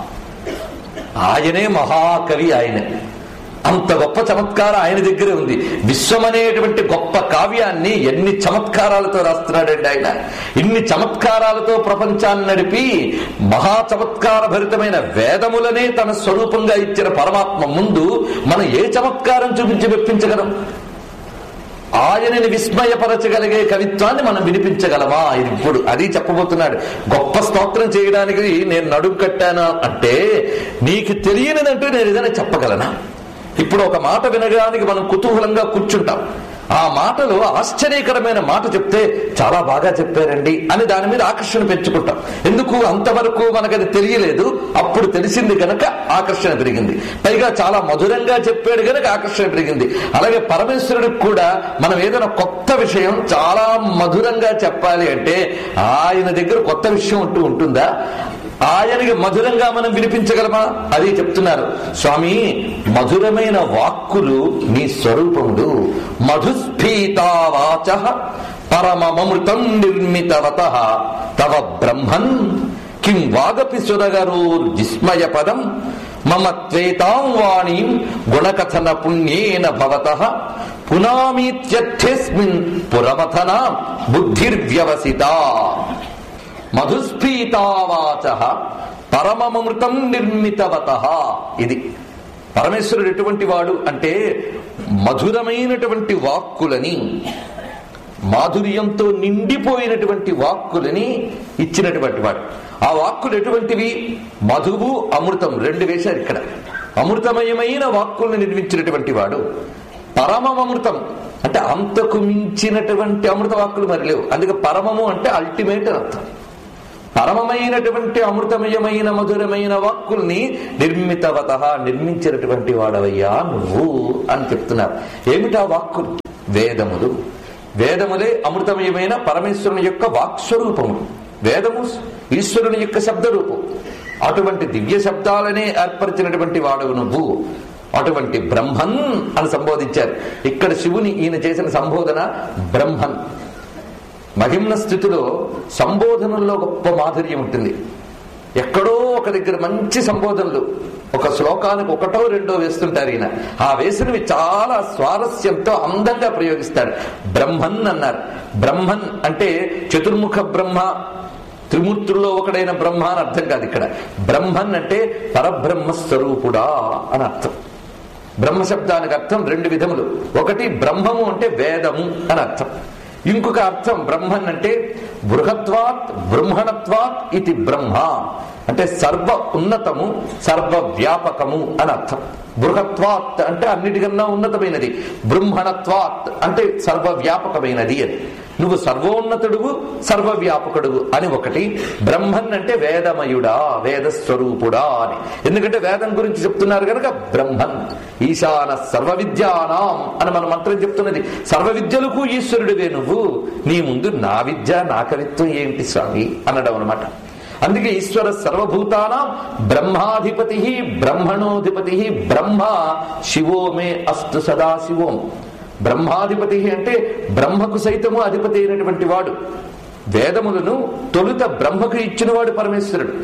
ఆయనే మహాకవి. ఆయనే అంత గొప్ప చమత్కారం ఆయన దగ్గరే ఉంది. విశ్వం అనేటువంటి గొప్ప కావ్యాన్ని ఎన్ని చమత్కారాలతో రాస్తున్నాడండి ఆయన. ఇన్ని చమత్కారాలతో ప్రపంచాన్ని నడిపి మహా చమత్కార భరితమైన వేదములనే తన స్వరూపంగా ఇచ్చిన పరమాత్మ ముందు మనం ఏ చమత్కారం చూపించి మెప్పించగలం? ఆయనని విస్మయపరచగలిగే కవిత్వాన్ని మనం వినిపించగలమా? ఇప్పుడు అది చెప్పబోతున్నాడు. గొప్ప స్తోత్రం చేయడానికి నేను నడుము కట్టానా అంటే నీకు తెలియనిదంటూ నేను ఏదైనా చెప్పగలనా? ఇప్పుడు ఒక మాట వినడానికి మనం కుతూహలంగా కూర్చుంటాం. ఆ మాటలో ఆశ్చర్యకరమైన మాట చెప్తే చాలా బాగా చెప్పారండి అని దాని మీద ఆకర్షణ పెంచుకుంటాం. ఎందుకు? అంతవరకు మనకది తెలియలేదు, అప్పుడు తెలిసింది కనుక ఆకర్షణ పెరిగింది. పైగా చాలా మధురంగా చెప్పాడు కనుక ఆకర్షణ పెరిగింది. అలాగే పరమేశ్వరుడికి కూడా మనం ఏదైనా కొత్త విషయం చాలా మధురంగా చెప్పాలి అంటే ఆయన దగ్గర కొత్త విషయం అంటూ ఉంటుందా? ఆయనకి మధురంగా మనం వినిపించగలమా? అది చెప్తున్నారు స్వామి. మధురమైన వాక్కులు నీ స్వరూపములు. మధుస్ఫీతావాచ పరమమృతం నిర్మితవతః తవ బ్రహ్మన్ కిం వాగపి సురగరూర్ విస్మయ పదం మమ త్వేతాం వాణీం గుణకథన పుణ్యేన భవతః పునామీత్యర్థేస్మిన్ పురమథనా బుద్ధిర్వ్యవసితా. మధుస్ఫీతావాచ పరమమృతం నిర్మితవతః. ఇది పరమేశ్వరుడు ఎటువంటి వాడు అంటే మధురమైనటువంటి వాక్కులని, మాధుర్యంతో నిండిపోయినటువంటి వాక్కులని ఇచ్చినటువంటి వాడు. ఆ వాక్కులు ఎటువంటివి? మధువు అమృతం రెండు వేశారు ఇక్కడ. అమృతమయమైన వాక్కుల్ని నిర్మించినటువంటి వాడు. పరమమృతం అంటే అంతకు మించినటువంటి అమృత వాక్కులు మరి లేవు. అందుకే పరమము అంటే అల్టిమేట్ అని అర్థం. పరమమైనటువంటి అమృతమయమైన మధురమైన వాక్కుల్ని నిర్మితవతః నిర్మించినటువంటి వాడవయ్యా నువ్వు అని చెప్తున్నారు. ఏమిటా వాక్కులు? వేదములు. వేదములే అమృతమయమైన పరమేశ్వరుని యొక్క వాక్స్వరూపములు. వేదము ఈశ్వరుని యొక్క శబ్దరూపం. అటువంటి దివ్య శబ్దాలనే ఏర్పరిచినటువంటి వాడవు నువ్వు. అటువంటి బ్రహ్మన్ అని సంబోధించారు. ఇక్కడ శివుని ఈయన చేసిన సంబోధన బ్రహ్మన్. మహిమ్న స్థితిలో సంబోధనల్లో గొప్ప మాధుర్యం ఉంటుంది. ఎక్కడో ఒక దగ్గర మంచి సంబోధనలు, ఒక శ్లోకానికి ఒకటో రెండో వేస్తుంటారు ఈయన. ఆ వేసినవి చాలా స్వారస్యంతో అందంగా ప్రయోగిస్తాడు. బ్రహ్మన్ అన్నారు. బ్రహ్మన్ అంటే చతుర్ముఖ బ్రహ్మ, త్రిమూర్తుల్లో ఒకడైన బ్రహ్మ అని అర్థం కాదు ఇక్కడ. బ్రహ్మన్ అంటే పరబ్రహ్మ స్వరూపుడా అని అర్థం. బ్రహ్మశబ్దానికి అర్థం రెండు విధములు. ఒకటి బ్రహ్మము అంటే వేదము అని అర్థం. ఇంకొక అర్థం బ్రహ్మన్ అంటే బృహత్వాత్ బ్రహ్మణత్వాత్ ఇది బ్రహ్మ అంటే సర్వ ఉన్నతము, సర్వ వ్యాపకము అని అర్థం. బృహత్వాత్ అంటే అన్నిటికన్నా ఉన్నతమైనది, బ్రహ్మణత్వాత్ అంటే సర్వవ్యాపకమైనది అని. నువ్వు సర్వోన్నతుడువు, సర్వవ్యాపకుడువు అని ఒకటి. బ్రహ్మన్ అంటే వేదమయుడా, వేదస్వరూపుడా అని. ఎందుకంటే వేదం గురించి చెప్తున్నారు కనుక బ్రహ్మన్. ఈశాన సర్వ విద్యానాం అని మన మంత్రం చెప్తున్నది. సర్వ విద్యలకు ఈశ్వరుడివే నువ్వు. నీ ముందు నా విద్య నా కవిత్వం ఏంటి స్వామి అనడం అనమాట. అందుకే ఈశ్వర సర్వభూతానాం బ్రహ్మాధిపతి బ్రహ్మణోధిపతి బ్రహ్మ శివో మే అస్తు సదాశివోం. బ్రహ్మాధిపతి అంటే బ్రహ్మకు సైతము అధిపతి అయినటువంటి వాడు. వేదములను తొలుత బ్రహ్మకు ఇచ్చినవాడు పరమేశ్వరుడు.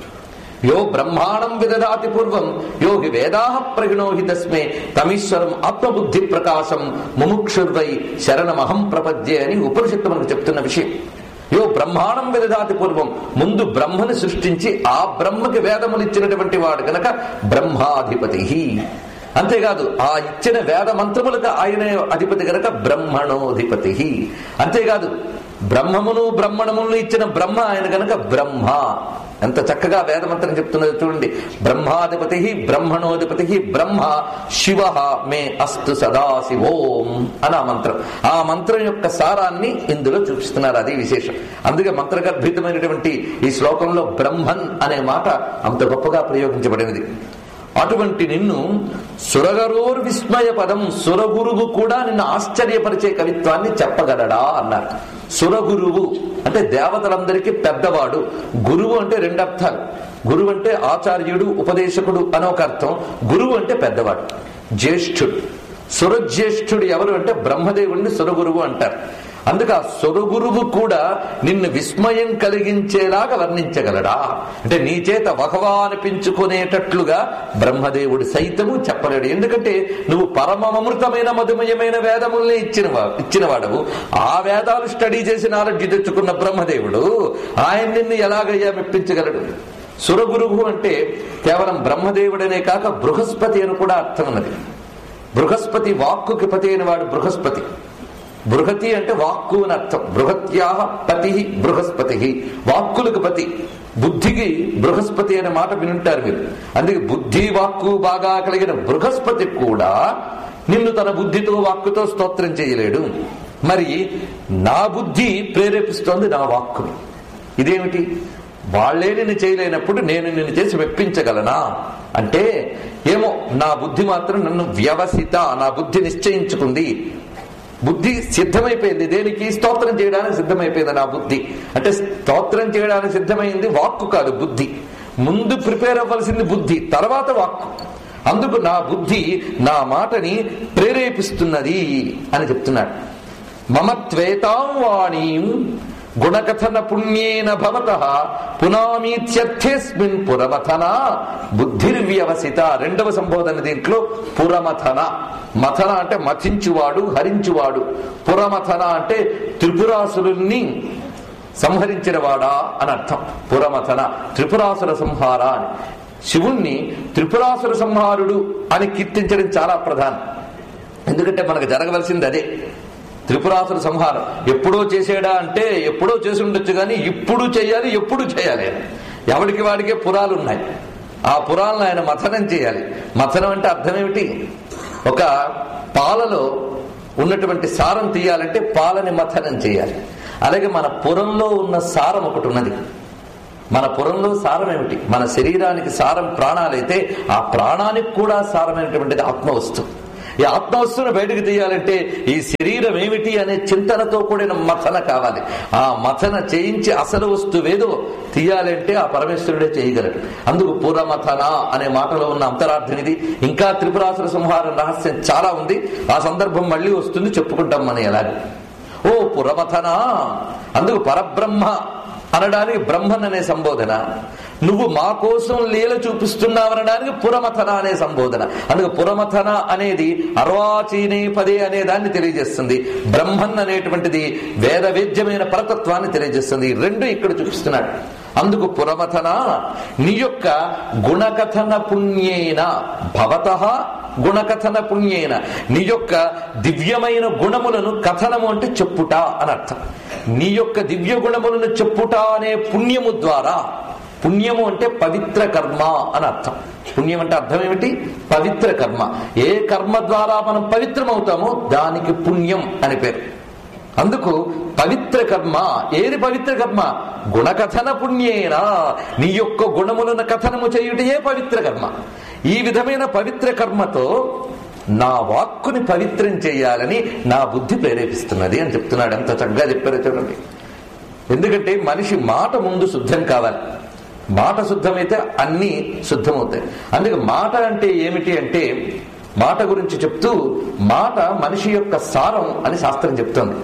యో బ్రహ్మాణం విదదాతి పూర్వం యో హి వేదాః ప్రహిణోహి తస్మే తమీశ్వరం ఆత్మబుద్ధి ప్రకాశం ముముక్షుర్వై శరణమహం ప్రపద్యే అని ఉపనిషత్తు మనకు చెప్తున్న విషయం. యో బ్రహ్మాణం విదదాతి పూర్వం, ముందు బ్రహ్మని సృష్టించి ఆ బ్రహ్మకి వేదములు ఇచ్చినటువంటి వాడు కనుక బ్రహ్మాధిపతి. అంతేకాదు ఆ ఇచ్చిన వేద మంత్రములకు ఆయనే అధిపతి కనుక బ్రహ్మణోధిపతి. అంతేకాదు బ్రహ్మమును బ్రహ్మణములను ఇచ్చిన బ్రహ్మ ఆయన కనుక బ్రహ్మ. ఎంత చక్కగా వేదమంత్రం చెప్తున్నది చూడండి. బ్రహ్మాధిపతి బ్రహ్మణోధిపతి బ్రహ్మ శివ మే అస్తు సదాశివోం అని ఆ మంత్రం. ఆ మంత్రం యొక్క సారాన్ని ఇందులో చూపిస్తున్నారు. అది విశేషం. అందుకే మంత్రగర్భితమైనటువంటి ఈ శ్లోకంలో బ్రహ్మన్ అనే మాట అంత గొప్పగా ప్రయోగించబడినది. అటువంటి నిన్ను సురగరోర్ విస్మయ పదం, సురగురువు కూడా నిన్ను ఆశ్చర్యపరిచే కవిత్వాన్ని చెప్పగలడా అన్నారు. సురగురువు అంటే దేవతలందరికీ పెద్దవాడు. గురువు అంటే రెండు అర్థాలు. గురువు అంటే ఆచార్యుడు, ఉపదేశకుడు అని ఒక అర్థం. గురువు అంటే పెద్దవాడు, జ్యేష్ఠుడు. సురజ్యేష్ఠుడు ఎవరు అంటే బ్రహ్మదేవుడిని సురగురువు అంటారు. అందుకే ఆ సురగురువు కూడా నిన్ను విస్మయం కలిగించేలాగా వర్ణించగలడా అంటే నీ చేత వహవా అనిపించుకునేటట్లుగా బ్రహ్మదేవుడు సైతము చెప్పలేడు. ఎందుకంటే నువ్వు పరమమృతమైన మధుమయమైన వేదముల్ని ఇచ్చినవాడవు. ఆ వేదాలు స్టడీ చేసి నాలెడ్జ్ తెచ్చుకున్న బ్రహ్మదేవుడు ఆయన నిన్ను ఎలాగయ్యా మెప్పించగలడు? సురగురువు అంటే కేవలం బ్రహ్మదేవుడనే కాక బృహస్పతి అని కూడా అర్థం ఉన్నది. బృహస్పతి వాక్కుకి పతి అయిన వాడు బృహస్పతి. బృహతి అంటే వాక్కు అని అర్థం. బృహత్యా పతి బృహస్పతి, వాక్కులకు పతి. బుద్ధికి బృహస్పతి అనే మాట వినుంటారు మీరు. అందుకే బుద్ధి వాక్కు బాగా కలిగిన బృహస్పతి కూడా నిన్ను తన బుద్ధితో వాక్కుతో స్తోత్రం చేయలేడు. మరి నా బుద్ధి ప్రేరేపిస్తోంది నా వాక్కుని. ఇదేమిటి? వాళ్లే నిన్ను చేయలేనప్పుడు నేను నిన్ను చేసి మెప్పించగలనా అంటే ఏమో, నా బుద్ధి మాత్రం నన్ను వ్యవసిత, నా బుద్ధి నిశ్చయించుకుంది. బుద్ధి సిద్ధమైపోయింది. దేనికి? స్తోత్రం చేయడానికి సిద్ధమైపోయింది నా బుద్ధి. అంటే స్తోత్రం చేయడానికి సిద్ధమైంది వాక్కు కాదు, బుద్ధి. ముందు ప్రిపేర్ అవ్వాల్సింది బుద్ధి, తర్వాత వాక్కు. అందుకు నా బుద్ధి నా మాటని ప్రేరేపిస్తున్నది అని చెప్తున్నాడు. మమ త్వేతాం వాణీం గుణకథన పుణ్యేన భవతః పునామీత్యర్థేస్మిన్ పురమథన బుద్ధిర్వ్యవసిత. రెండవ సంబోధన దీంట్లో పురమథన. మథన అంటే మథించువాడు, హరించువాడు. పురమథన అంటే త్రిపురాసురుల్ని సంహరించిన వాడా అని అర్థం. పురమథన త్రిపురాసుర సంహార అని. శివుణ్ణి త్రిపురాసుర సంహారుడు అని కీర్తించడం చాలా ప్రధానం. ఎందుకంటే మనకు జరగవలసింది అదే, త్రిపురాసుర సంహారం. ఎప్పుడో చేసేడా అంటే ఎప్పుడో చేసి ఉండొచ్చు, కానీ ఇప్పుడు చేయాలి, ఎప్పుడు చేయాలి. ఎవరికి వాడికే పురాలు ఉన్నాయి. ఆ పురాలను ఆయన మథనం చేయాలి. మథనం అంటే అర్థం ఏమిటి? ఒక పాలలో ఉన్నటువంటి సారం తీయాలంటే పాలని మథనం చేయాలి. అలాగే మన పురంలో ఉన్న సారం ఒకటి ఉన్నది. మన పురంలో సారం ఏమిటి? మన శరీరానికి సారం ప్రాణాలైతే ఆ ప్రాణానికి కూడా సారమైనటువంటిది ఆత్మవస్తు. ఈ ఆత్మవస్తువును బయటకు తీయాలంటే ఈ శరీరం ఏమిటి అనే చింతనతో కూడిన మథన కావాలి. ఆ మథన చేయించి అసలు వస్తువేదో తీయాలంటే ఆ పరమేశ్వరుడే చేయగలడు. అందుకు పురమథన అనే మాటలో ఉన్న అంతరార్థనిది. ఇంకా త్రిపురాసుర సంహారం రహస్యం చాలా ఉంది. ఆ సందర్భం మళ్ళీ వస్తుంది, చెప్పుకుంటాం మనం ఎలాగ. ఓ పురమథన, అందుకు పరబ్రహ్మ అనడానికి బ్రహ్మన్ అనే సంబోధన, నువ్వు మా కోసం లీల చూపిస్తున్నావనడానికి పురమథన అనే సంబోధన. అందుకు పురమథన అనేది అర్వాచీనే పదే అనే దాన్ని తెలియజేస్తుంది. బ్రహ్మన్ అనేటువంటిది వేదవేద్యమైన పరతత్వాన్ని తెలియజేస్తుంది. రెండు ఇక్కడ చూపిస్తున్నాడు. అందుకు పురమథన, నీ యొక్క గుణకథన పుణ్యేన భవతః గుణకథన పుణ్యేన, నీ యొక్క దివ్యమైన గుణములను, కథనము అంటే చెప్పుట అని అర్థం, నీ యొక్క దివ్య గుణములను చెప్పుట అనే పుణ్యము ద్వారా, పుణ్యము అంటే పవిత్ర కర్మ అని అర్థం. పుణ్యం అంటే అర్థం ఏమిటి? పవిత్ర కర్మ. ఏ కర్మ ద్వారా మనం పవిత్రమవుతామో దానికి పుణ్యం అని పేరు. అందుకు పవిత్ర కర్మ. ఏది పవిత్ర కర్మ? గుణకథన పుణ్యేనా, నీ యొక్క గుణములను కథనము చేయుటయే పవిత్ర కర్మ. ఈ విధమైన పవిత్ర కర్మతో నా వాక్కుని పవిత్రం చేయాలని నా బుద్ధి ప్రేరేపిస్తున్నది అని చెప్తున్నాడు. ఎంత చక్కగా చెప్పారో చూడండి. ఎందుకంటే మనిషి మాట ముందు శుద్ధం కావాలి. మాట శుద్ధమైతే అన్నీ శుద్ధమవుతాయి. అందుకే మాట అంటే ఏమిటి అంటే, మాట గురించి చెప్తూ, మాట మనిషి యొక్క సారం అని శాస్త్రం చెప్తోంది.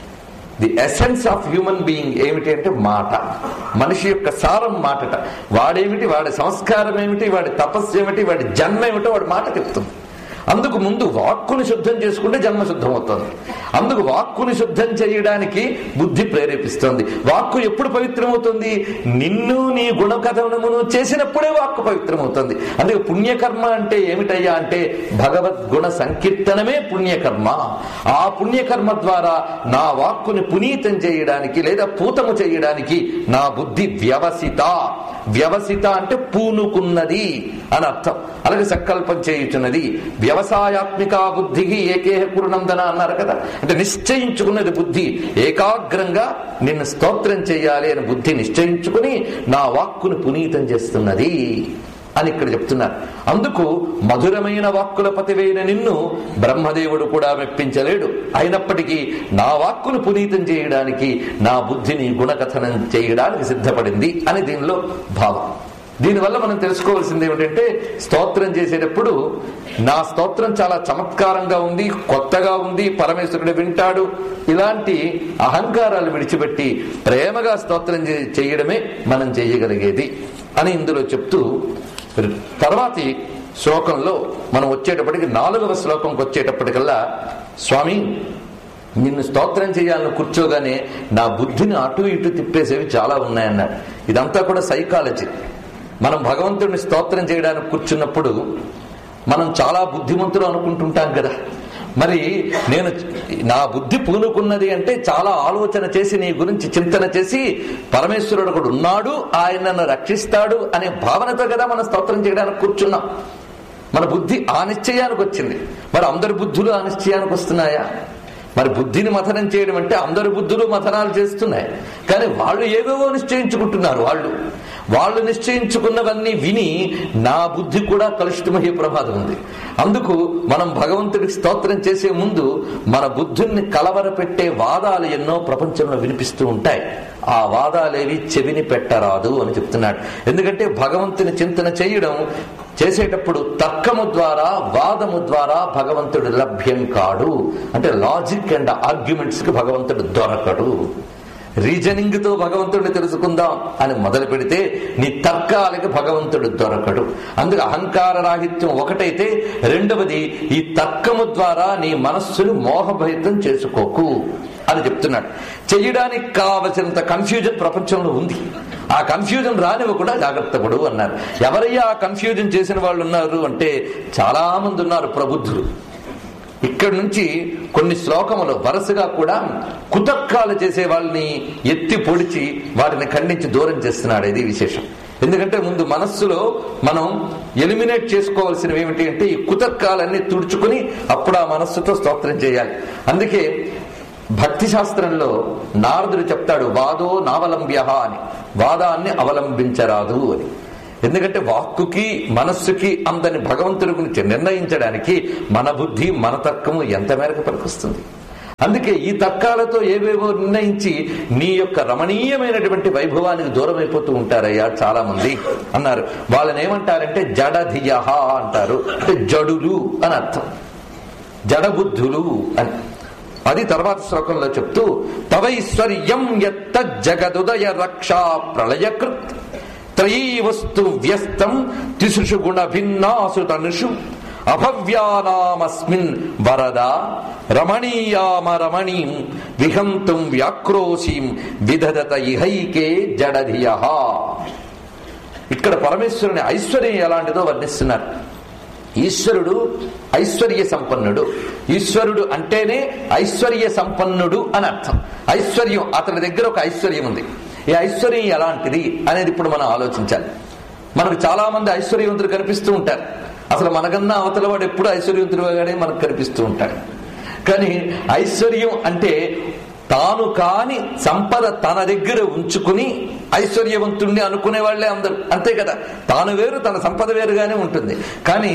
The essence of human being ఏమిటి అంటే మాట. మనిషి యొక్క సారం మాటట. వాడేమిటి, వాడి సంస్కారం ఏమిటి, వాడి తపస్సు ఏమిటి, వాడి జన్మ ఏమిటో వాడి మాట చెప్తుంది. అందుకు ముందు వాక్కుని శుద్ధం చేసుకుంటే జన్మ శుద్ధం అవుతుంది. అందుకు వాక్కుని శుద్ధం చేయడానికి బుద్ధి ప్రేరేపిస్తోంది. వాక్కు ఎప్పుడు పవిత్రమవుతుంది? నిన్ను నీ గుణకథనమును చేసినప్పుడే వాక్కు పవిత్రమవుతుంది. అందుకే పుణ్యకర్మ అంటే ఏమిటయ్యా అంటే భగవద్గుణ సంకీర్తనమే పుణ్యకర్మ. ఆ పుణ్యకర్మ ద్వారా నా వాక్కుని పునీతం చేయడానికి లేదా పూతము చేయడానికి నా బుద్ధి వ్యవసిత. వ్యవసిత అంటే పూనుకున్నది అని అర్థం. అలాగే సంకల్పం చేయుచున్నది. వ్యవసాయాత్మిక బుద్ధి ఏకేహ కురునందన అన్నారు కదా. అంటే నిశ్చయించుకున్నది బుద్ధి. ఏకాగ్రంగా నిన్ను స్తోత్రం చేయాలి అని బుద్ధి నిశ్చయించుకుని నా వాక్కును పునీతం చేస్తున్నది అని ఇక్కడ చెప్తున్నారు. అందుకు మధురమైన వాక్కుల పతివైన నిన్ను బ్రహ్మదేవుడు కూడా మెప్పించలేడు. అయినప్పటికీ నా వాక్కును పునీతం చేయడానికి నా బుద్ధిని గుణకథనం చేయడానికి సిద్ధపడింది అని దీనిలో భావం. దీనివల్ల మనం తెలుసుకోవాల్సింది ఏమిటంటే, స్తోత్రం చేసేటప్పుడు నా స్తోత్రం చాలా చమత్కారంగా ఉంది, కొత్తగా ఉంది, పరమేశ్వరుడు వింటాడు, ఇలాంటి అహంకారాలు విడిచిపెట్టి ప్రేమగా స్తోత్రం చేయడమే మనం చేయగలిగేది అని ఇందులో చెప్తూ, తర్వాతి శ్లోకంలో మనం వచ్చేటప్పటికి 4వ శ్లోకంకి వచ్చేటప్పటికల్లా, స్వామి నిన్ను స్తోత్రం చేయాలని కూర్చోగానే నా బుద్ధిని అటు ఇటు తిప్పేసేవి చాలా ఉన్నాయన్నాడు. ఇదంతా కూడా సైకాలజీ. మనం భగవంతుడిని స్తోత్రం చేయడానికి కూర్చున్నప్పుడు మనం చాలా బుద్ధిమంతులు అనుకుంటుంటాం కదా. మరి నేను నా బుద్ధి పూనుకున్నది అంటే చాలా ఆలోచన చేసి నీ గురించి చింతన చేసి పరమేశ్వరుడు కూడా ఉన్నాడు, ఆయన నన్ను రక్షిస్తాడు అనే భావనతో కదా మనం స్తోత్రం చేయడానికి కూర్చున్నాం. మన బుద్ధి ఆ నిశ్చయానికి వచ్చింది. మరి అందరి బుద్ధులు ఆ నిశ్చయానికి వస్తున్నాయా? మరి బుద్ధిని మథనం చేయడం అంటే అందరి బుద్ధులు మథనాలు చేస్తున్నాయి, కానీ వాళ్ళు ఏవేవో నిశ్చయించుకుంటున్నారు. వాళ్ళు నిశ్చయించుకున్నవన్నీ విని నా బుద్ధి కూడా కలుషితమయ్యే ప్రమాదం ఉంది. అందుకు మనం భగవంతుడికి స్తోత్రం చేసే ముందు మన బుద్ధుల్ని కలవరపెట్టే వాదాలు ఎన్నో ప్రపంచంలో వినిపిస్తూ ఉంటాయి. ఆ వాదాలేవి చెవిని పెట్టరాదు అని చెప్తున్నాడు. ఎందుకంటే భగవంతుని చింతన చేయడం చేసేటప్పుడు తర్కము ద్వారా, వాదము ద్వారా భగవంతుడు లభ్యం కాడు. అంటే లాజిక్ అండ్ ఆర్గ్యుమెంట్స్ కి భగవంతుడు దొరకడు. రీజనింగ్ తో భగవంతుడిని తెలుసుకుందాం అని మొదలు పెడితే నీ తర్కాలకి భగవంతుడు దొరకడు. అందుకు అహంకార రాహిత్యం ఒకటైతే, రెండవది ఈ తర్కము ద్వారా నీ మనస్సును మోహభరితం చేసుకోకు అని చెప్తున్నాడు. చెయ్యడానికి కావలసినంత కన్ఫ్యూజన్ ప్రపంచంలో ఉంది. ఆ కన్ఫ్యూజన్ రానివ్వకుండా జాగ్రత్త పడు అన్నారు. ఎవరయ్యా ఆ కన్ఫ్యూజన్ చేసిన వాళ్ళు ఉన్నారు అంటే చాలా మంది ఉన్నారు ప్రబుద్ధులు. ఇక్కడి నుంచి కొన్ని శ్లోకములు వరుసగా కూడా కుతర్కాలు చేసే వాళ్ళని ఎత్తి పొడిచి వాటిని ఖండించి దూరం చేస్తున్నాడు. ఇది విశేషం. ఎందుకంటే ముందు మనస్సులో మనం ఎలిమినేట్ చేసుకోవాల్సినవి ఏమిటి అంటే ఈ కుతర్కాలన్నీ తుడుచుకుని అప్పుడు ఆ మనస్సుతో స్తోత్రం చేయాలి. అందుకే భక్తి శాస్త్రంలో నారదుడు చెప్తాడు, వాదో నావలంబ్య అని, వాదాన్ని అవలంబించరాదు అని. ఎందుకంటే వాక్కుకి మనస్సుకి అందని భగవంతుడి గురించి నిర్ణయించడానికి మన బుద్ధి మన తర్కము ఎంత మేరకు పనికొస్తుంది. అందుకే ఈ తర్కాలతో ఏవేవో నిర్ణయించి నీ యొక్క రమణీయమైనటువంటి వైభవానికి దూరం అయిపోతూ ఉంటారయ్యా చాలా మంది అన్నారు. వాళ్ళని ఏమంటారంటే జడధియ అంటారు. అంటే జడులు అని అర్థం, జడబుద్ధులు అని. అది తర్వాత శ్లోకంలో చెప్తూ, తవైశ్వర్యం యత్త జగదుదయ రక్షా ప్రళయకృత్ త్రయీ వస్తు వ్యస్తం తిసృషు గుణ భిన్నాసు తనుషు అభవ్యానామస్మిన్ వరద రమణీయామ రమణీం విహంతుం వ్యాక్రోశీం విదధత ఇహైకే జడధియః. ఇక్కడ పరమేశ్వరుని ఐశ్వర్యం ఎలాంటిదో వర్ణిస్తున్నారు. ఈశ్వరుడు ఐశ్వర్య సంపన్నుడు. ఈశ్వరుడు అంటేనే ఐశ్వర్య సంపన్నుడు అని అర్థం. ఐశ్వర్యం, అతని దగ్గర ఒక ఐశ్వర్యం ఉంది. ఈ ఐశ్వర్యం ఎలాంటిది అనేది ఇప్పుడు మనం ఆలోచించాలి. మనకు చాలా మంది ఐశ్వర్యవంతులు కనిపిస్తూ ఉంటారు. అసలు మనకన్నా అవతల వాడు ఎప్పుడు ఐశ్వర్యవంతుడుగానే మనకు కనిపిస్తూ ఉంటాడు. కానీ ఐశ్వర్యం అంటే తాను కాని సంపద తన దగ్గర ఉంచుకుని ఐశ్వర్యవంతుణ్ణి అనుకునే వాళ్లే అందరూ, అంతే కదా. తాను వేరు, తన సంపద వేరుగానే ఉంటుంది. కానీ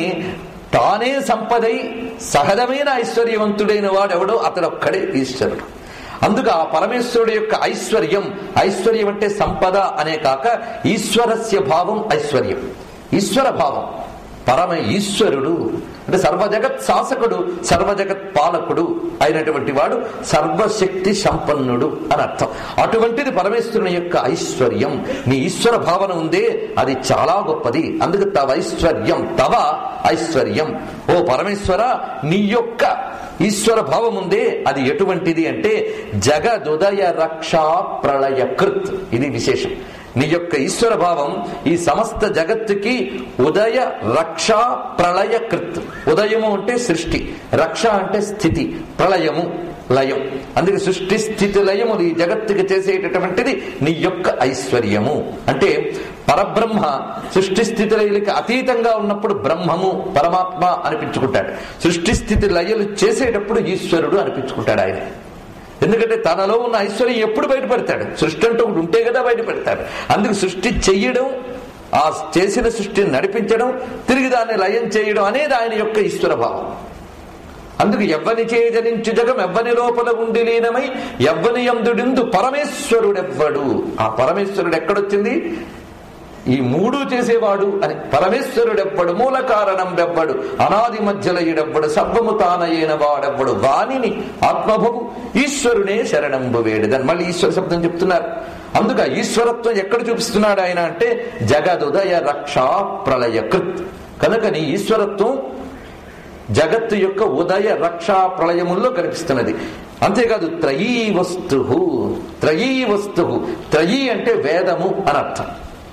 తానే సంపదై సహజమైన ఐశ్వర్యవంతుడైన వాడెవడో అతడొక్కడే ఈశ్వరుడు. అందుకు ఆ పరమేశ్వరుడు యొక్క ఐశ్వర్యం, ఐశ్వర్యం అంటే సంపద అనే కాక ఈశ్వరస్య భావం ఐశ్వర్యం, ఈశ్వర భావం. పరమ ఈశ్వరుడు అంటే సర్వజగత్ శాసకుడు, సర్వజగత్ పాలకుడు అయినటువంటి వాడు సర్వశక్తి సంపన్నుడు అని అర్థం. అటువంటిది పరమేశ్వరుని యొక్క ఐశ్వర్యం. నీ ఈశ్వర భావన ఉందే అది చాలా గొప్పది. అందుకు తవ ఐశ్వర్యం, తవ ఐశ్వర్యం, ఓ పరమేశ్వర నీ యొక్క ఈశ్వర భావం ఉందే అది ఎటువంటిది అంటే జగదుదయ రక్షా ప్రళయకృత్. ఇది విశేషం. నీ యొక్క ఈశ్వర భావం ఈ సమస్త జగత్తుకి ఉదయ రక్ష ప్రళయకృత్. ఉదయము అంటే సృష్టి, రక్ష అంటే స్థితి, ప్రళయము లయం. అందుకే సృష్టి స్థితి లయములు ఈ జగత్తుకి చేసేటటువంటిది నీ యొక్క ఐశ్వర్యము. అంటే పరబ్రహ్మ సృష్టి స్థితి లయలకి అతీతంగా ఉన్నప్పుడు బ్రహ్మము పరమాత్మ అనిపించుకుంటాడు. సృష్టి స్థితి లయలు చేసేటప్పుడు ఈశ్వరుడు అనిపించుకుంటాడు ఆయన. ఎందుకంటే తనలో ఉన్న ఐశ్వర్యం ఎప్పుడు బయటపడతాడు? సృష్టి అంటూ ఒకటి ఉంటే కదా బయటపడతాడు. అందుకు సృష్టి చెయ్యడం, ఆ చేసిన సృష్టిని నడిపించడం, తిరిగి దాన్ని లయం చేయడం అనేది ఆయన యొక్క ఈశ్వర భావం. అందుకు ఎవ్వని చేజనించు జగం ఎవ్వని లోపల ఉండి లీనమై ఎవ్వని యందుడిందు పరమేశ్వరుడెవ్వడు. ఆ పరమేశ్వరుడు ఎక్కడొచ్చింది? ఈ మూడు చేసేవాడు అని. పరమేశ్వరుడెవ్వడు, మూల కారణం వెవ్వడు, అనాది మధ్యలయుడెవ్వడు, సర్వము తానయైన వాడెవ్వడు, వానిని ఆత్మభవు ఈశ్వరునే శరణంబు వేడిదని మళ్ళీ ఈశ్వర శబ్దం చెప్తున్నారు. అందుకు ఈశ్వరత్వం ఎక్కడ చూపిస్తున్నాడు ఆయన అంటే జగదుదయ రక్షా ప్రళయకృత్. కనుక నీ ఈశ్వరత్వం జగత్తు యొక్క ఉదయ రక్షా ప్రళయముల్లో కనిపిస్తున్నది. అంతేకాదు త్రయీ వస్తు, త్రయీ వస్తు, త్రయీ అంటే వేదము అని అర్థం.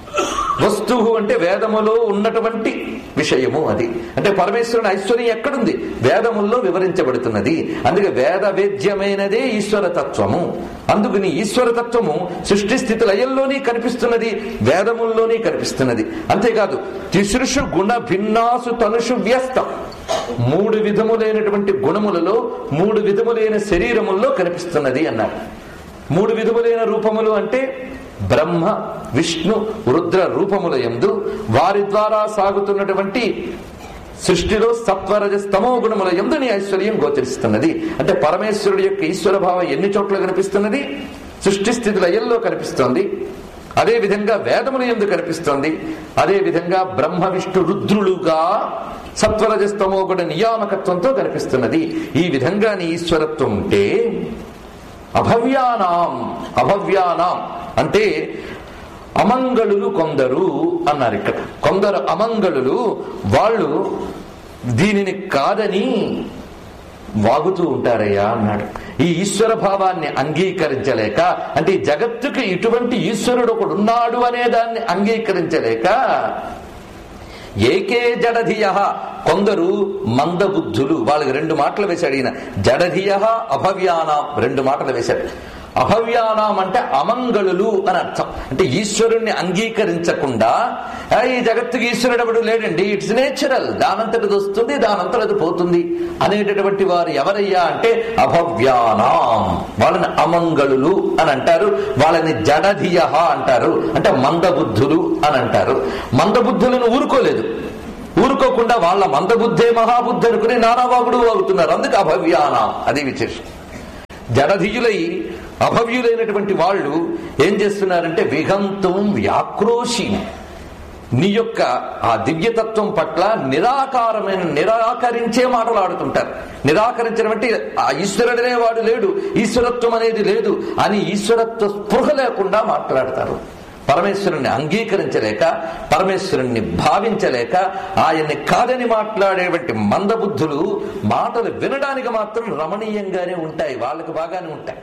వస్తువు అంటే వేదములో ఉన్నటువంటి విషయము. అది అంటే పరమేశ్వరుని ఐశ్వర్యం ఎక్కడుంది? వేదముల్లో వివరించబడుతున్నది. అందుకే వేద వేద్యమైనదే ఈశ్వరతత్వము. అందుకు నీ ఈశ్వరతత్వము సృష్టి స్థితి లయల్లోనే కనిపిస్తున్నది, వేదముల్లోనే కనిపిస్తున్నది. అంతేకాదు తిసృషు గుణ భిన్నాసు తనుషు వ్యస్తం. మూడు విధములైనటువంటి గుణములలో మూడు విధములైన శరీరముల్లో కనిపిస్తున్నది అన్నారు. మూడు విధములైన రూపములు అంటే బ్రహ్మ విష్ణు రుద్ర రూపముల యందు వారి ద్వారా సాగుతున్నటువంటి సృష్టిలో సత్వరజస్తమో గుణముల యందు నీ ఐశ్వర్యం గోచరిస్తున్నది. అంటే పరమేశ్వరుడి యొక్క ఈశ్వర భావం ఎన్ని చోట్ల కనిపిస్తున్నది? సృష్టి స్థితి లయల్లో కనిపిస్తోంది, అదే విధంగా వేదముల యందు కనిపిస్తోంది, అదే విధంగా బ్రహ్మ విష్ణు రుద్రులుగా సత్వరజస్తమో గుణ నియామకత్వంతో కనిపిస్తున్నది. ఈ విధంగా నీ ఈశ్వరత్వం ఉంటే అభవ్యానాం, అభవ్యానాం అంటే అమంగళులు కొందరు అన్నారు. ఇక్కడ కొందరు అమంగళులు, వాళ్ళు దీనిని కాదని వాగుతూ ఉంటారయ్యా అన్నాడు. ఈ ఈశ్వర భావాన్ని అంగీకరించలేక, అంటే ఈ జగత్తుకి ఇటువంటి ఈశ్వరుడు ఒకడు ఉన్నాడు అనే దాన్ని అంగీకరించలేక, ఏకే జడధియ, కొందరు మందబుద్ధులు, వాళ్ళకి 2 మాటలు వేశాడు ఈయన. జడధియ అభవ్యానాం 2 మాటలు వేశాడు. అభవ్యానాం అంటే అమంగళులు అని అర్థం. అంటే ఈశ్వరుణ్ణి అంగీకరించకుండా, ఈ జగత్తుకి ఈశ్వరుడు ఎవడు లేడండి, ఇట్స్ నేచురల్, దానంతటిది వస్తుంది, దానంతటిది పోతుంది అనేటటువంటి వారు ఎవరయ్యా అంటే అభవ్యానాం, వాళ్ళని అమంగళులు అని అంటారు. వాళ్ళని జడధియ అంటారు, అంటే మందబుద్ధులు అని అంటారు. మందబుద్ధులను ఊరుకోకుండా వాళ్ళ మందబుద్ధే మహాబుద్ధి అనుకుని నానావాగుడు అవుతున్నారు. అందుకు అభవ్యానాం, అది విశేషం. జడధియులై అభవ్యులైనటువంటి వాళ్ళు ఏం చేస్తున్నారంటే విహంతం వ్యాక్రోశి, నీ యొక్క ఆ దివ్యతత్వం పట్ల నిరాకరించే మాటలు ఆడుతుంటారు. నిరాకరించడం అంటే ఆ ఈశ్వరుడనే వాడు లేడు, ఈశ్వరత్వం అనేది లేదు అని ఈశ్వరత్వ స్పృహ లేకుండా మాట్లాడతారు. పరమేశ్వరుణ్ణి అంగీకరించలేక, పరమేశ్వరుణ్ణి భావించలేక, ఆయన్ని కాదని మాట్లాడేటువంటి మందబుద్ధులు మాటలు వినడానికి మాత్రం రమణీయంగానే ఉంటాయి, వాళ్ళకి బాగానే ఉంటాయి.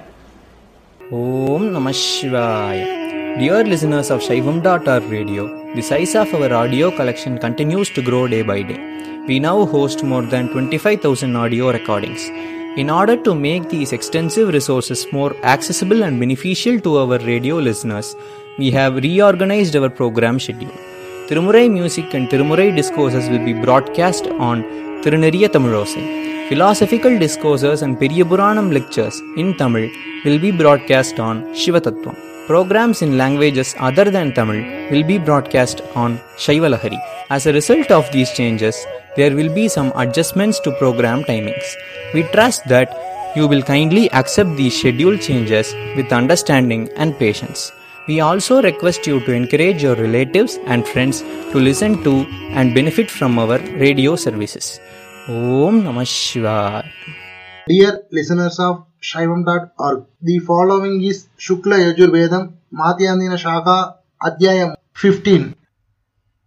Om Namah Shivaya. Dear listeners of Shaivam.org radio, the size of our audio collection continues to grow day by day. We now host more than 25,000 audio recordings. In order to make these extensive resources more accessible and beneficial to our radio listeners, we have reorganized our program schedule. Tirumurai music and Tirumurai discourses will be broadcast on Tiruneriya Tamilosai. Philosophical discourses and Periyapuranam lectures in Tamil will be broadcast on Shivatattvam. Programs in languages other than Tamil will be broadcast on Shaivalahari. As a result of these changes, there will be some adjustments to program timings. We trust that you will kindly accept these schedule changes with understanding and patience. We also request you to encourage your relatives and friends to listen to and benefit from our radio services. Om Namah Shivaya. Dear listeners of Shaivam.org, the following is Shukla Yajurvedam Madhyandina Shaka Adhyayam 15